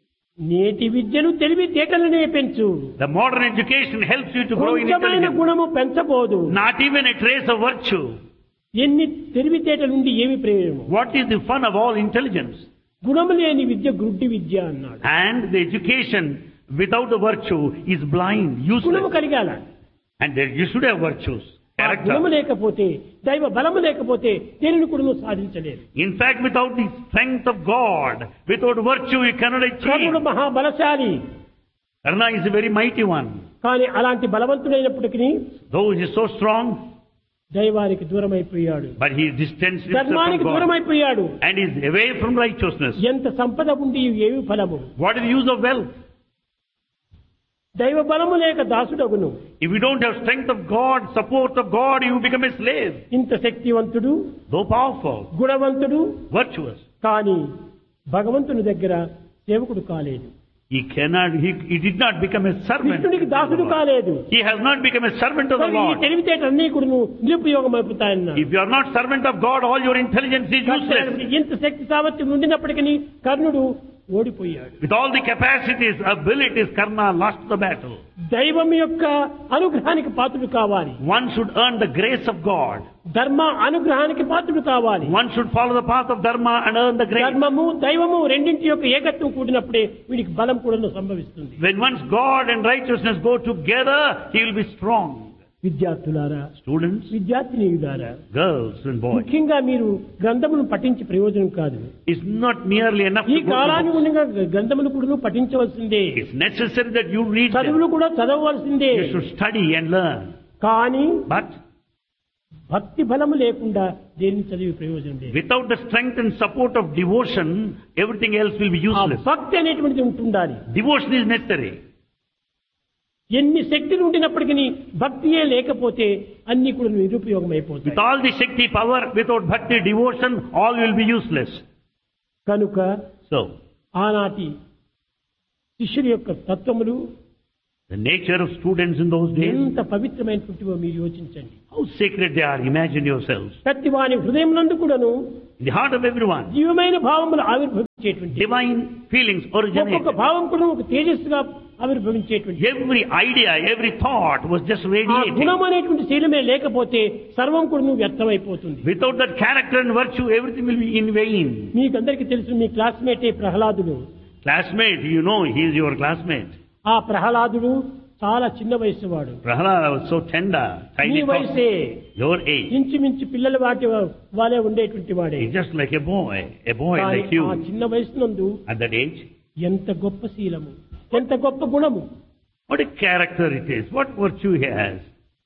నేటి విద్యను తెలివితేటలనే పెంచు. The modern education helps you to grow in కొంచెమైన intelligence. గుణము పెంచబోదు. Not even a trace of virtue. ఎన్ని తెలివితేటలు నుండి ఏమి ప్రయోజనం? What is the fun of all intelligence? గుణము లేని విద్య గుడ్డి విద్య అన్నాడు. And the education without the virtue is blind, గుణము useless. కలిగాల. And there you should have virtues, ఆ గుణము character. లేకపోతే దైవ బలము లేకపోతే దేనిని కూడా నువ్వు సాధించలేదు. In fact, without the strength of God, without virtue, you cannot కర్ణుడు achieve. మహాబలశాలి. Karna is a very mighty one. కానీ అలాంటి బలవంతుడైనప్పటికీ Though he is so strong, దైవానికి దూరం అయిపోయాడు, But he distanced himself ధర్మానికి from దూరం God అయిపోయాడు. and is away from righteousness. ఎంత సంపద ఉండి ఏమి ఫలము? What is the use of wealth? దైవ బలము లేక దాసుడగును. If you don't have strength of God, support of God, you become a slave. ఇంత శక్తివంతుడు, Though powerful, గుణవంతుడు, virtuous, కానీ భగవంతుని దగ్గర సేవకుడు కాలేదు. he cannot, he, he did not become a servant. కృష్ణుడికి దాసుడు కాలేదు. He has not become a servant of the ఈ Lord. తెలివితేటలన్నీ కూడా నిరుపయోగం అయిపోతాయన్నారు. If you are not servant of God, all your intelligence is useless. ఇంత శక్తి సామర్థ్యం ఉండినప్పటికీ కర్ణుడు ఓడిపోయాడు. With all the capacities, abilities, Karna lost the battle. దైవం యొక్క అనుగ్రహానికి పాత్రుడు కావాలి. One should earn the grace of God. ధర్మ అనుగ్రహానికి పాత్రుడు కావాలి. One should follow the path of Dharma and earn the grace. ధర్మము దైవము రెండింటి యొక్క ఏకత్వం కూడినప్పుడే వీడికి బలం కూడా సంభవిస్తుంది. When once God and righteousness go together, he will be strong. విద్యార్థులారా, Students, విద్యార్థినీయులారా, girls and boys, ముఖ్యంగా మీరు గ్రంథమును పఠించి ప్రయోజనం కాదు. it's not merely enough ఈ to go to కాలాన్ని books. ఉండగా గ్రంథములు కూడా పఠించవలసిందే. It's necessary that you read them. చదువులు కూడా చదవవలసిందే. You should study and learn. కానీ But భక్తి బలము లేకుండా దేన్ని చదివి ప్రయోజనం లేదు. without the strength and support of devotion, everything else will be ఆ useless. భక్తి అనేటువంటిది ఉంటుండాలి. Devotion is necessary. ఎన్ని శక్తులు ఉండినప్పటికీ భక్తియే లేకపోతే అన్ని కూడా నిరుపయోగం With అయిపోతాయి. all the Shakti power, without bhakti devotion, all will be useless. కనుక So, ఆనాటి శిష్యుల యొక్క తత్వములు the nature of students in those days, ఎంత పవిత్రమైనటువంటివో మీరు యోచించండి. how sacred they are, imagine yourselves. ప్రతి వాని హృదయం నందు కూడాను In the heart of everyone, జీవమైన భావములు ఆవిర్భవించేటువంటి divine feelings originate. ఒక్కొక్క భావం కూడా ఒక తేజస్సుగా ఆవిర్భవించేటువంటి Every idea, every thought was just ఆ radiating. గుణం అనేటువంటి శీలమే లేకపోతే సర్వం కూడా నువ్వు వ్యర్థమైపోతుంది. Without that character and virtue, everything will be in vain. మీకందరికీ తెలుసు, మీ క్లాస్మేటే ప్రహ్లాదుడు. Classmate, you know, he is your classmate. ఆ ప్రహ్లాదుడు చాలా చిన్న వయసు వాడు. Prahlada was so tender, me tiny, వయసే your age. ఇంచుమించు పిల్లల వాటి వాళ్ళే ఉండేటువంటి వాడే. He's just like a boy, a boy కానీ like you. ఆ చిన్న వయసునందు At that age, ఎంత గొప్ప శీలము, ఎంత గొప్ప గుణము. what a character it is, what virtue he has.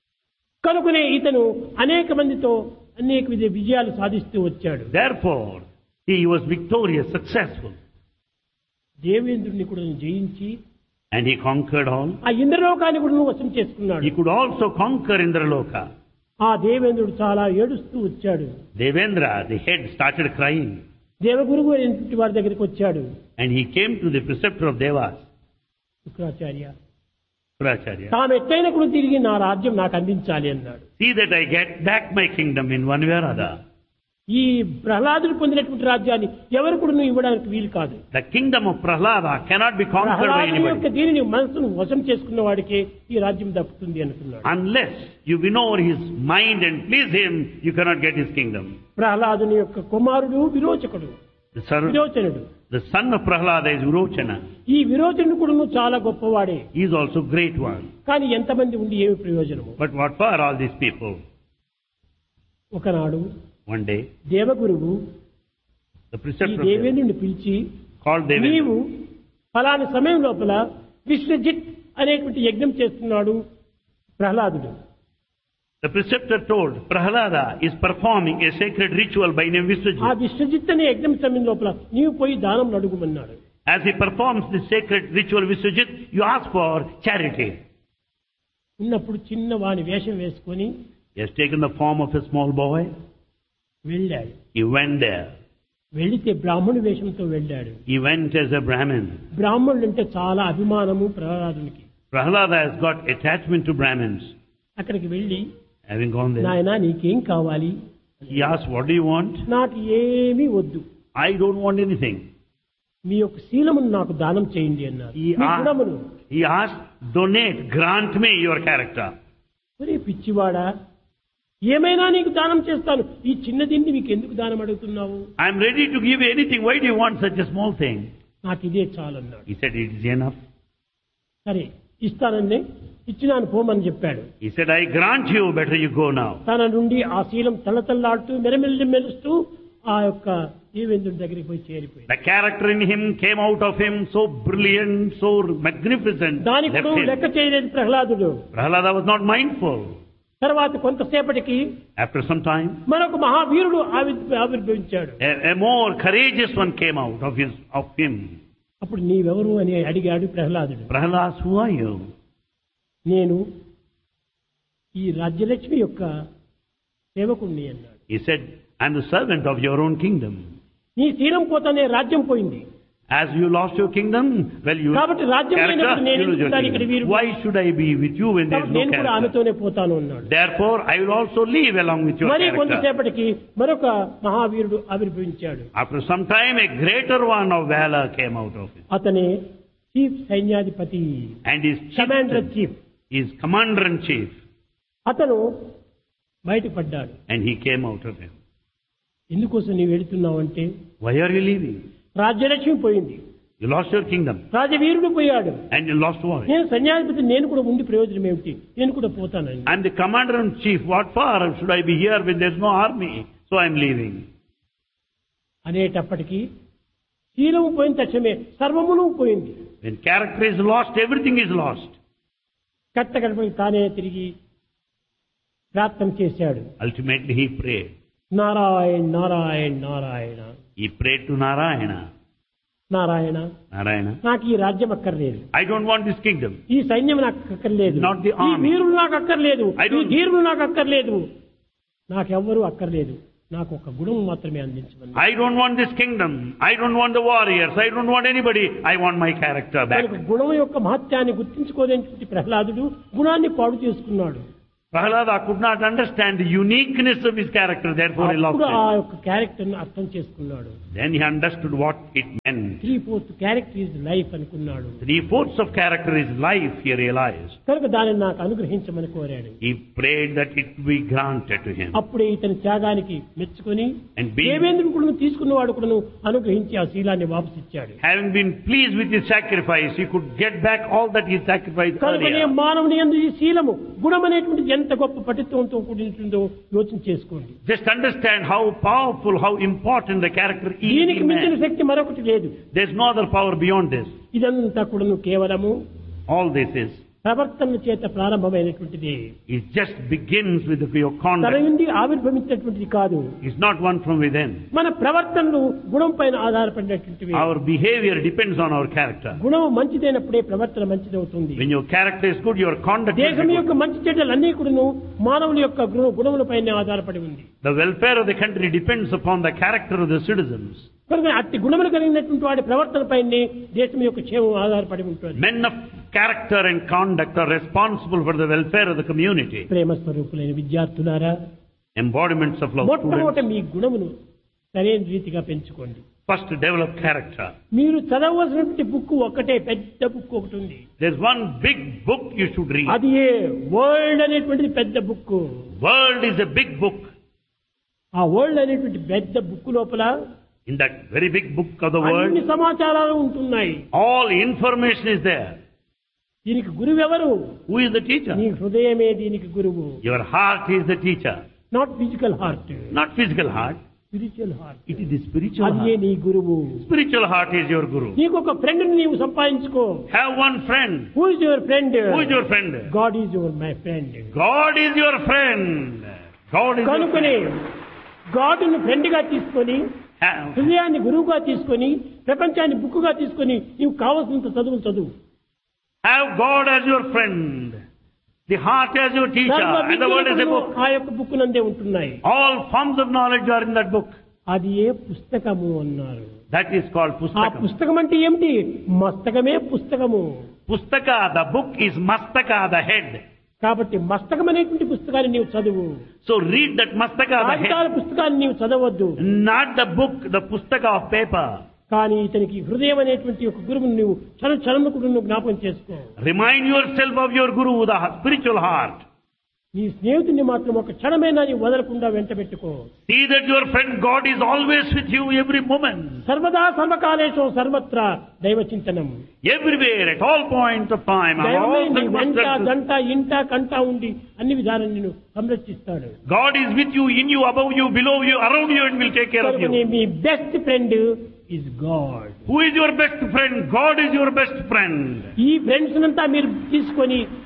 కనుకనే ఇతను అనేక మందితో అనేక విధ విజయాలు సాధిస్తూ వచ్చాడు. Therefore, he was victorious, successful. దేవేంద్రుడిని కూడా జయించి And he conquered all. ఆ ఇంద్రలోకాన్ని కూడా వశం చేసుకున్నాడు. He could also conquer Indraloka. ఆ దేవేంద్రుడు చాలా ఏడుస్తూ వచ్చాడు. Devendra, the head, started crying. దేవగురువు అయినటువంటి వారి దగ్గరికి వచ్చాడు. And he came to the preceptor of Devas, Shukracharya, Shukracharya. తాను ఎట్లయినా కూడా తిరిగి నా రాజ్యం నాకు అందించాలి అన్నాడు. See that I get back my kingdom in one way or other. ఈ ప్రహ్లాదుడు పొందినటువంటి రాజ్యాన్ని ఎవరు కూడా నువ్వు ఇవ్వడానికి వీలు కాదు. The kingdom of Prahlada cannot be conquered by ప్రహ్లాదుని యొక్క anybody. దీనిని మనసును వశం చేసుకున్న వాడికి ఈ రాజ్యం దక్కుతుంది అనుకున్నాడు. Unless you win over his mind and please him, you cannot get his kingdom. ప్రహ్లాదుని యొక్క కుమారుడు విరోచకుడు, The son, విరోచనుడు. the son of Prahlada is Virochana. ఈ విరోచనుడు కూడా చాలా గొప్పవాడే. He is also great one. కానీ ఎంతమంది ఉండి ఏమి ప్రయోజనము? But what for all these people? ఒకనాడు One day, దేవగురువు the ఈ preceptor of Devas దేవేంద్రుని పిలిచి, called Devendra. నీవు ఫలాని సమయం లోపల విశ్వజిత్ అనేటువంటి యజ్ఞం చేస్తున్నాడు ప్రహ్లాదుడు. The preceptor told Prahlada is performing a sacred ritual by name ఆ Vishwajit. విశ్వజిత్ అనే యజ్ఞం సమయం లోపల నీవు పోయి దానం అడుగుమన్నాడు. As he performs the sacred ritual Vishwajit, you ask for charity. ఉన్నప్పుడు చిన్న వాని వేషం వేసుకొని He has taken the form of a small boy. వెళ్ళాడు. He went there. వెళితే బ్రాహ్మణు వేషంతో వెళ్ళాడు. He went as a Brahmin. బ్రాహ్మణులు అంటే చాలా అభిమానము ప్రహ్లాదునికి. Prahlada has got attachment to Brahmins. అక్కడికి వెళ్ళి, Having gone there, నాయనా నీకేం కావాలి? he asked, what do you want? నాకు ఏమీ వద్దు, I don't want anything. మీ యొక్క శీలమును నాకు దానం చేయండి అన్నారు. He me asked, గుణమును. he asked, donate, grant me your character. ఒరే పిచ్చివాడా, ఏమైనా నీకు దానం చేస్తాను, ఈ చిన్న దీన్ని మీకు ఎందుకు దానం అడుగుతున్నావు? I am ready to give you anything. Why do you want such a small thing? నాకు ఇదే చాలన్నాడు. He said, it is enough. సరే ఇస్తానండి, ఇచ్చినాను పోమని చెప్పాడు. He said, I grant you, better you go now. తన నుండి ఆ శీలం తల్లతల్లాడుతూ మెరమెల్లి మెరుస్తూ ఆ యొక్క దేవేంద్రుడి దగ్గరికి పోయి చేరిపోయింది. The character in him came out of him so brilliant, so magnificent. దానికి left కూడా him. లెక్క చేయలేదు ప్రహ్లాదుడు. Prahlada was not mindful. తర్వాత కొంతసేపటికి After some time, మరొక మహావీరుడు ఆవిర్- ఆవిర్భవించాడు. a, a more courageous one came out of his of him. అప్పుడు నీవెవరు అని అడిగాడు ప్రహ్లాదుడు. Prahalas, who are you? నేను ఈ రాజ్యలక్ష్మి యొక్క సేవకుణ్ణి అన్నాడు. He said, I'm the servant of your own kingdom. నీ శీలం పోతానే రాజ్యం పోయింది. As you lost your kingdom, well, you కాబట్టి రాజ్యం లేనప్పుడు character, నేను you lose your ఎందుకు ఇక్కడ kingdom. Veerudu? Why should I be with you when there is కాబట్టి no నేను కూడా character? ఆమెతోనే పోతాను అన్నాడు. Therefore, I will also leave along with your మరి character. కొంతసేపటికి మరొక మహావీరుడు ఆవిర్భవించాడు. After some time, a greater one of valor came out of it. అతనే చీఫ్ సైన్యాధిపతి, And his commander chief, chief. his commander in chief, అతను బయటపడ్డాడు. and he came out of him. ఎందుకోసం నీవు వెళుతున్నావు అంటే, Why are you leaving? Rajyalakshmi పోయింది, You lost your kingdom, రాజవీరుడు పోయాడు, and you lost war. నేను సైన్యాధిపతి, నేను కూడా ఉండి ప్రయోజనం ఏమిటి, నేను కూడా పోతానండి. I'm the commander in chief. What for should I be here when there's no army? So I'm leaving. అనేటప్పటికీ శీలము పోయిన తక్షణమే సర్వమును పోయింది. When character is lost, everything is lost. కట్టగడపై తానే తిరిగి ప్రార్థన చేశాడు. Ultimately, he prayed. Narayana Narayana Narayana He prayed to Narayana. Narayana, Narayana, నాకు ఈ రాజ్యం అక్కర్లేదు, I don't want this kingdom. ఈ సైన్యం నాకు అక్కర్లేదు, Not the ఈ army. వీరులు నాకు అక్కర్లేదు, I ఈ don't- ధీరులు నాకు అక్కర్లేదు, నాకెవ్వరూ అక్కర్లేదు, నాకు ఒక గుణం మాత్రమే అందించమని. I don't want this kingdom. I don't want the warriors. I don't want anybody. I want my character back. కనుక గుణం యొక్క మహత్యాన్ని గుర్తించుకోలేని ప్రహ్లాదుడు గుణాన్ని పాడు చేసుకున్నాడు. Prahlada could not understand the uniqueness of his character, therefore he lost అప్పుడు ఆ it. యొక్క క్యారెక్టర్ ను అర్థం చేసుకున్నాడు. Then he understood what it meant. Three fourth character is life అనుకున్నాడు. Three-fourths of character is life, he realized. కనుక దానిని నాకు అనుగ్రహించమని కోరాడు. He prayed that it be granted to him. అప్పుడే ఇతని త్యాగానికి మెచ్చుకొని And being, దేవేంద్రుడు కూడా తీసుకున్నవాడు కూడా అనుగ్రహించి ఆ శీలాన్ని వాపసు ఇచ్చాడు. having been pleased with his sacrifice, he could get back all that he sacrificed కనుకనే earlier. మానవుని యందు ఈ శీలము గుణం అనేటువంటిది ఎంత గొప్ప పటిత్వంతో కూడి ఉంటుందో యోచన చేసుకోండి. Just understand how powerful, how important the character is దీనికి in మించిన man. శక్తి మరొకటి లేదు. There's no other power beyond this. ఇదంతా కూడాను కేవలము All this is, ప్రవర్తన చేత ప్రారంభమైనటువంటిది. it just begins with your తన conduct. నుండి ఆవిర్భవించినటువంటిది కాదు. It's not one from within. మన ప్రవర్తనలు గుణం పైన ఆధారపడినటువంటివి. Our behavior depends on our character. గుణం మంచిదైనప్పుడే ప్రవర్తన మంచిదవుతుంది. When your character is good, your conduct is దేశం యొక్క good. మంచి చెడ్డలు అన్ని కూడాను మానవుల యొక్క గుణ- గుణములపైనే ఆధారపడి ఉంది. The welfare of the country depends upon the character of the citizens. కనుక అట్టి గుణములు కలిగినటువంటి వాడి ప్రవర్తన పైనే దేశం యొక్క క్షేమం ఆధారపడి ఉంటుంది. Men of character and conduct are responsible for the welfare of the community. ప్రేమ స్వరూపులైన విద్యార్థులారా, Embodiments of love. మొట్టమొదట Students, మీ గుణమును సరైన రీతిగా పెంచుకోండి. first develop character. మీరు చదవవలసినటువంటి బుక్ ఒకటే, పెద్ద బుక్ ఒకటి ఉంది. There's one big book you should read. అది ఏ వరల్డ్ అనేటువంటిది పెద్ద book. World is a big book. ఆ వరల్డ్ అనేటువంటి పెద్ద బుక్ లోపల In that very big book of the world, అన్ని సమాచారాలు ఉంటున్నాయి. all information is there. దీనికి గురువు ఎవరు? Who is the teacher? నీ హృదయమే దీనికి గురువు. Your heart is the teacher. Not physical heart, Not physical heart. Spiritual heart. It is the spiritual అదే heart. నీ గురువు. Spiritual heart is your guru. నీకు ఒక ఫ్రెండ్ నీవు సంపాదించుకో. Have one friend. Who is your friend? Who is your friend? God is your my friend. God is your friend. God is your కనుకనే friend. God ను friend గా తీసుకొని, Have, హృదయాన్ని గురువుగా తీసుకొని, ప్రపంచాన్ని బుక్ గా తీసుకొని నీవు కావలసినంత చదువులు చదువు. have God as your friend. The heart as your teacher. సర్వ And the world as a విద్యలు book. ఆ యొక్క బుక్ నందే ఉంటున్నాయి. All forms of knowledge are in that book. అది ఏ పుస్తకము అన్నారు. That is called ఆ Pustakam. పుస్తకం అంటే ఏమిటి? మస్తకమే పుస్తకము. Pustaka, the book is Mastaka, the head. కాబట్టి మస్తకం అనేటువంటి పుస్తకాన్ని నీవు చదువు. So read that Mastaka, the కాగితాల head. పుస్తకాన్ని నీవు చదవద్దు. Not the book, the Pustaka of paper. కానీ ఇతనికి హృదయం అనేటువంటి ఒక గురువుని నువ్వు క్షణ క్షణముకు నువ్వు జ్ఞాపకం చేసుకో. Remind yourself of your Guru, the spiritual heart. నీ స్నేహితుడిని మాత్రం ఒక క్షణమైనా నీవు వదలకుండా వెంట పెట్టుకో. See that your friend God is always with you every moment. సర్వదా సర్వకాలేషు సర్వత్రా దైవ చింతనం. Everywhere, at all points of time, on దైవమే all నీ వెంట circumstances. గంట ఇంట కంట ఉండి అన్ని విధాలను నిన్ను సంరక్షిస్తాడు. God is with you, in you, above you, below you, around you, and will take care of కనుకనే you. Me best friend is God. Who is your best friend? God is your best friend. ఈ friends అంతా మీరు తీసుకొని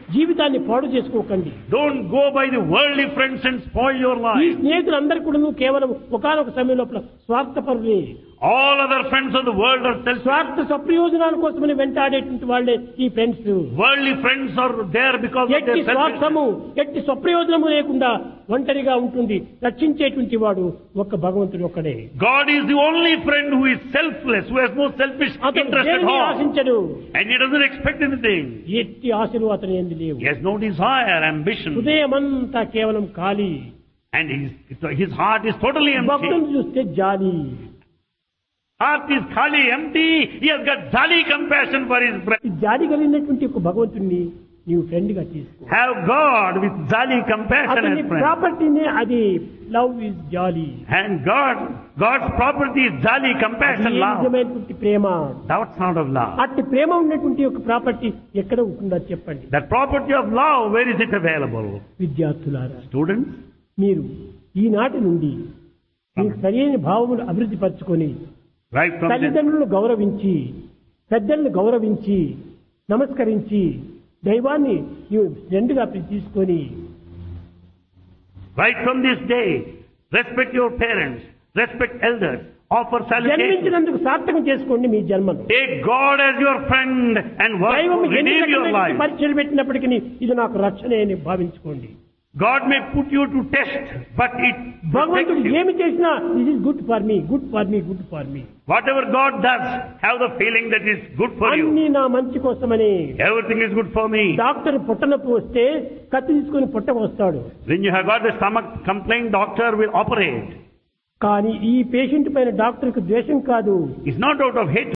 జీవితాన్ని పాడు చేసుకోకండి. Don't go by the worldly friends and spoil your ఈ life. స్నేహితులందరూ కూడా కేవలం ఒకానొక సమయం లోపల స్వార్థపరులే. All other friends of the world are selfish. స్వార్థ సప్రయోజనాల కోసమని వెంటాడేటువంటి వాళ్ళే ఈ friends. Worldly friends are there because of ఎట్టి their selfishness. స్వార్థము ఎట్టి స్వప్రయోజనము లేకుండా ఒంటరిగా ఉంటుంది రక్షించేటువంటి వాడు ఒక్క భగవంతుడు ఒక్కడే. God is the only friend who is selfless, who has no selfish అతను interest at దేనిని all. ఆశించడు. And he doesn't expect anything. ఎట్టి ఆశలు అతని యందు లేవు. He has no desire, ambition. హృదయమంతా కేవలం ఖాళీ. And his, his heart is totally భక్తులను empty. చూస్తే జాలి. Heart is khali, empty. He has got jolly compassion for his brother. ఈ జాలి కలిగినటువంటి ఒక భగవంతుణ్ణి నీవు ఫ్రెండ్ గా తీసుకో. Have God with jolly compassion అతని as friend. ప్రాపర్టీనే అది love is jolly. And God, God's property is jolly compassion, love. నిజమైనటువంటి ప్రేమ. That's not of love. అట్టి ప్రేమ ఉన్నటువంటి ఒక ప్రాపర్టీ ఎక్కడ ఉంటుందో చెప్పండి. That property of love, where is it available? విద్యార్థులారా, Students, మీరు ఈనాటి నుండి మీ సరైన భావములు అభివృద్ధి పరచుకొని right from this, తల్లిదండ్రులను గౌరవించి పెద్దలను గౌరవించి నమస్కరించి దైవాన్ని నీవు ఫ్రెండ్గా తీసుకొని right from this day, respect your parents, respect elders, offer salutation. జన్మించినందుకు సార్థకం చేసుకోండి మీ జన్మను. Take God as your friend and work దైవం to ఎన్ని redeem your రకమైన life. పరీక్షలు పెట్టినప్పటికీ ఇది నాకు రక్షణే అని భావించుకోండి. God may put you to test, but it భగవంతుడు protects you. ఏమి చేసినా this is good for me, good for me, good for me. Whatever God does, have the feeling that it's good for you. అన్ని నా మంచి కోసమని. Everything is good for me. Doctor పొట్టనొప్పి వస్తే కత్తి తీసుకొని పొట్టకు వస్తాడు. When you have got the stomach complaint, doctor will operate. కానీ ఈ పేషెంట్ పైన డాక్టర్కి ద్వేషం కాదు. It's not out of hatred.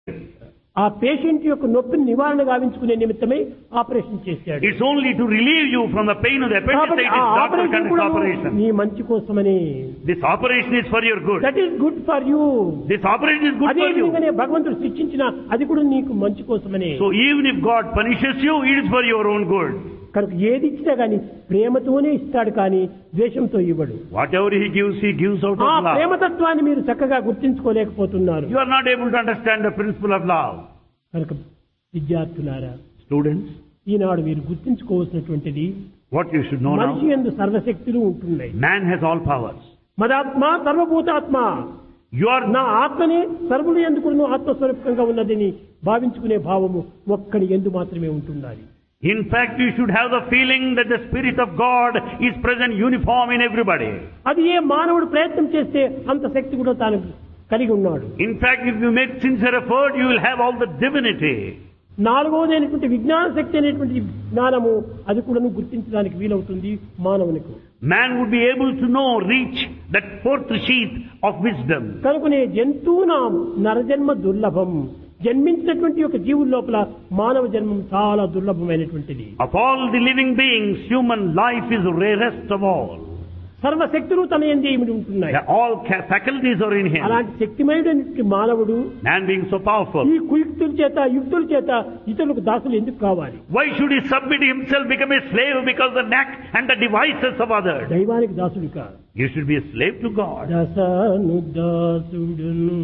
ఆ పేషెంట్ యొక్క నొప్పిని నివారణ గావించుకునే నిమిత్తమై ఆపరేషన్ చేశాడు. It's only to relieve you from the pain of the కాబట్టి appendicitis. ఆ Doctor ఆపరేషన్ conducts కూడా operation. నీ మంచి కోసమని. This operation is for your good. That is good for you. This operation is good అదే for you. విధంగానే భగవంతుడు శిక్షించిన అది కూడా నీకు మంచి కోసమని. So even if God punishes you, it is for your own good. కనుక ఏది ఇచ్చినా గానీ ప్రేమతోనే ఇస్తాడు కానీ ద్వేషంతో ఇవ్వడు. Whatever He gives, He gives out ఆ of love. ప్రేమతత్వాన్ని మీరు చక్కగా గుర్తించుకోలేకపోతున్నారు. You are not able to understand the principle of love. కనుక విద్యార్థులారా, Students, ఈనాడు మీరు గుర్తించుకోవాల్సినటువంటిది what you should know మనిషి now, యందు సర్వశక్తులు ఉంటున్నాయి. man has all powers. మదాత్మ సర్వభూతాత్మ. You are నా ఆత్మనే సర్వులు ఎందుకు ఆత్మస్వరూపంగా ఉన్నదని భావించుకునే భావము ఒక్కడి ఎందు మాత్రమే ఉంటున్నది. In fact, you should have the feeling that the Spirit of God is present uniform in everybody. అది ఏ మానవుడు ప్రయత్నం చేస్తే అంత శక్తి కూడా తాను కలిగి ఉన్నాడు. In fact, if you make sincere effort, you will have all the divinity. నాలుగవది అయినటువంటి విజ్ఞాన శక్తి అనేటువంటి జ్ఞానము అది కూడా గుర్తించడానికి వీలవుతుంది మానవునికి. Man would be able to know, reach that fourth sheath of wisdom. కనుకనే జంతువునాం నరజన్మ దుర్లభం. జన్మించినటువంటి ఒక జీవుల లోపల మానవ జన్మం చాలా దుర్లభమైనటువంటిది. Of all the living beings, human life is rarest of all. సర్వశక్తులు తన యందు ఇమిడి ఉంటున్నాయి. All ca- faculties are in him. అలాంటి శక్తిమయుడైన మానవుడు Man being so powerful, ఈ కుయుక్తుల చేత యుక్తుల చేత ఇతరులకు దాసులు ఎందుకు కావాలి? why should he submit himself, become a slave because the knack and the devices of others? దైవానికి దాసుడు కాదు. You should be a slave to God. దశను దాసుడును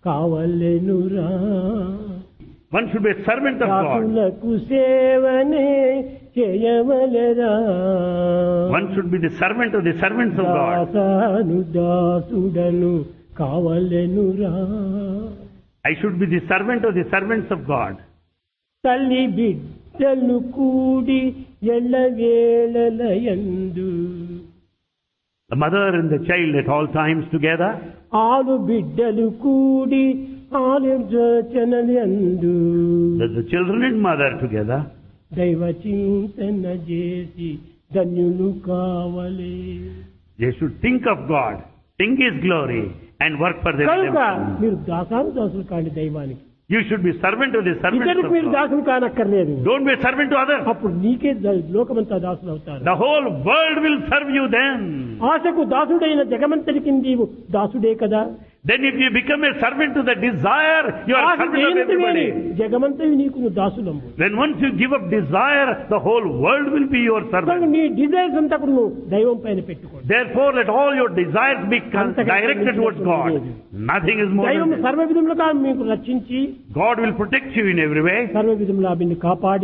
కావలెనురా. One should be a servant of God. దాసులకు సేవనే చేయవలెరా. One should be the servant of the servants of God. దాసను దాసుడను కావలెనురా. I should be the servant of the servants of God. తల్లి బిడ్డలు కూడి ఎల్లవేళలయందు. The mother and the child at all times together. ఆలు బిడ్డలు కూడి ఆలోచనలందు. The, the children and mother together. దైవ చింతన చేసి ధన్యులు కావలే. They should think of God, think His glory, and work for their కనుక redemption. మీరు దాసాను దాసులు కాండి దైవానికి. You should be servant of the servants ఇతరులకు of మీరు God. దాసులు కానక్కర్లేదు. Don't be a servant to others. అప్పుడు నీకే ద- లోకమంతా దాసులు అవుతారు. The whole world will serve you then. ఆశకు దాసుడైన జగమంతటికి నీవు దాసుడే కదా. Then if you become a servant to the desire, you are a Asha servant of జయంతివేని everybody. జగమంతవి నీకు నువ్వు దాసులము. Then once you give up desire, the whole world will be your కనుక servant. నీ desires అంతా కూడా నువ్వు దైవం పైన పెట్టుకోండి. Therefore, let all your desires be con- అంతకంటే directed towards God. Nothing is more దైవం than that. సర్వ విధములుగా మీకు రక్షించి God will protect you in every way. సర్వ విధములా నిన్ను కాపాడి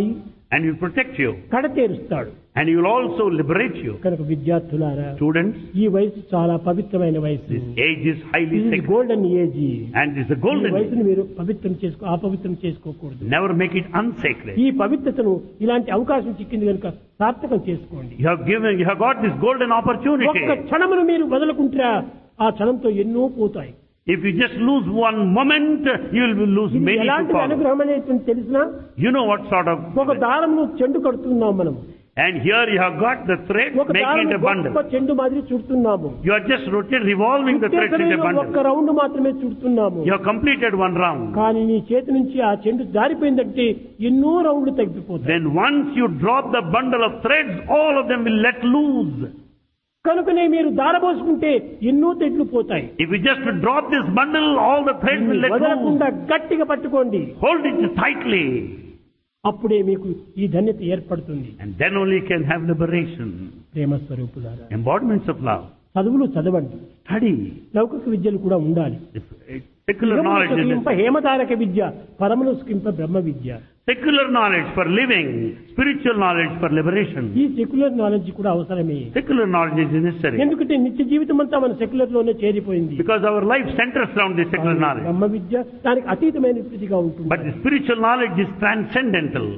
and He will protect you. కడతేరుస్తాడు. And He will also liberate you. కనుక విద్యార్థులారా, Students, ఈ వయసు చాలా పవిత్రమైన వయసు. this age is highly ఇది sacred. Golden age. And it is a ఈ golden age. వయసును మీరు పవిత్రం చేసుకో అపవిత్రం చేసుకోకూడదు. Never make it unsacred. ఈ పవిత్రతను ఇలాంటి అవకాశం చిక్కింది కనుక సార్థకం చేసుకోండి. You have given, you have got this golden opportunity. ఒక్క క్షణమును మీరు వదలకుంటారా ఆ క్షణంతో ఎన్నో పోతాయి. If you just lose one moment, you will lose ఇది many to ఎలాంటి follow. అనుగ్రహం అనేది తెలిసినా, You know what sort of... ఒక దారమును చెండు కడుతున్నాం మనం. And here you have got the thread, ఒక making it a దారము bundle. గొప్ప చెండు మాదిరి చుడుతున్నాము. You are just rotating, revolving the threads in a ఉత్తేజమైన bundle. ఒక్క రౌండ్ మాత్రమే చుడుతున్నాము. You have completed one round. కానీ నీ చేతి నుంచి ఆ చెండు జారిపోయిందంటే ఎన్నో రౌండ్లు తగ్గిపోతాయి. Then once you drop the bundle of threads, all of them will let loose. కనుకనే మీరు దారబోసుకుంటే ఎన్నో తెడ్లు పోతాయి. If you just drop this bundle, all the threads will let వదలకుండా loose. గట్టిగా పట్టుకోండి. Hold it tightly. అప్పుడే మీకు ఈ ధన్యత ఏర్పడుతుంది. And then only you can have liberation. ప్రేమ స్వరూపులారా, Embodiments of love. చదువులు చదవండి. Study. లౌకిక విద్యలు కూడా ఉండాలి. Secular knowledge is సుఖింప హేమతారక విద్య, పరమును సుఖింప బ్రహ్మ విద్య. secular knowledge for living, spiritual knowledge for liberation. ఈ సెక్యులర్ నాలెడ్జ్ కూడా అవసరమే. Secular knowledge is necessary. ఎందుకంటే నిత్య జీవితం అంతా మన సెక్యులర్ లోనే చేరిపోయింది. Because our life centers around the secular knowledge. బ్రహ్మ విద్య దానికి అతీతమైన స్థితిగా ఉంటుంది. But the spiritual knowledge is transcendental.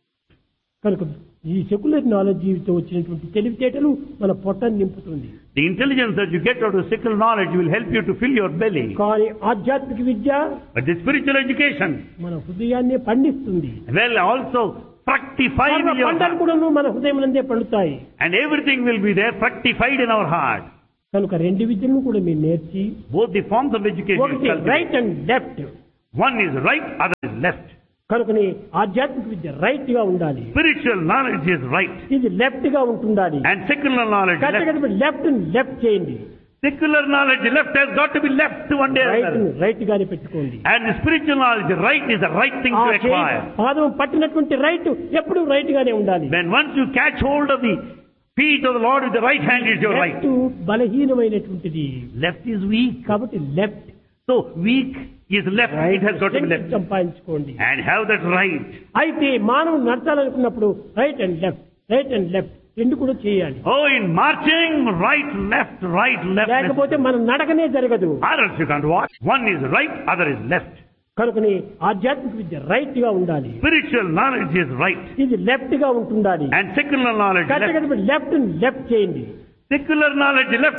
కనుక ఈ సెక్యులర్ నాలెడ్జ్ తో వచ్చినటువంటి తెలివితేటలు మన పొట్టను నింపుతుంది. The intelligence that you get out of secular knowledge will help you to fill your belly. కానీ ఆధ్యాత్మిక విద్య But the spiritual education మన హృదయాన్ని పండిస్తుంది. will also fructify in your పంటలు heart. కూడా మన హృదయం నందే పండుతాయి. And everything will be there fructified in our heart. కనుక రెండు విద్యలను కూడా మీరు నేర్చి, Both the forms of education. ఒకటి cultivate. Right and left. One is right, other is left. కనుకని ఆధ్యాత్మిక విద్య రైట్ గా ఉండాలి. Spiritual knowledge is right. ఇది లెఫ్ట్ గా ఉంటుండాలి. And secular knowledge left. Correct left left చేయండి. Secular knowledge left has got to be left one day or right another. Right గానే పెట్టుకోండి. And the spiritual knowledge, right is the right thing ఆ to చేయి acquire. పాదం పట్టినటువంటి right ఎప్పుడు right గానే ఉండాలి. Then once you catch hold of the feet of the Lord with the right hand, is your right. Left బలహీనమైనటువంటిది. Left is weak. కాబట్టి left So weak is left. It has got to be left. సంపాదించుకోండి. And have that right. అయితే మానవుడు నడచాలనుకున్నప్పుడు right and left right and left రెండు కూడా చేయాలి. Oh, in marching, right, left, right, left. లేకపోతే మన నడకనే జరగదు. Or else you can't walk. One is right, other is left. కనుకని ఆధ్యాత్మిక విద్య రైట్ గా ఉండాలి. Spiritual knowledge is right. ఇది లెఫ్ట్ గా ఉంటుండాలి. And secular knowledge left. Left left చేయండి. Secular knowledge left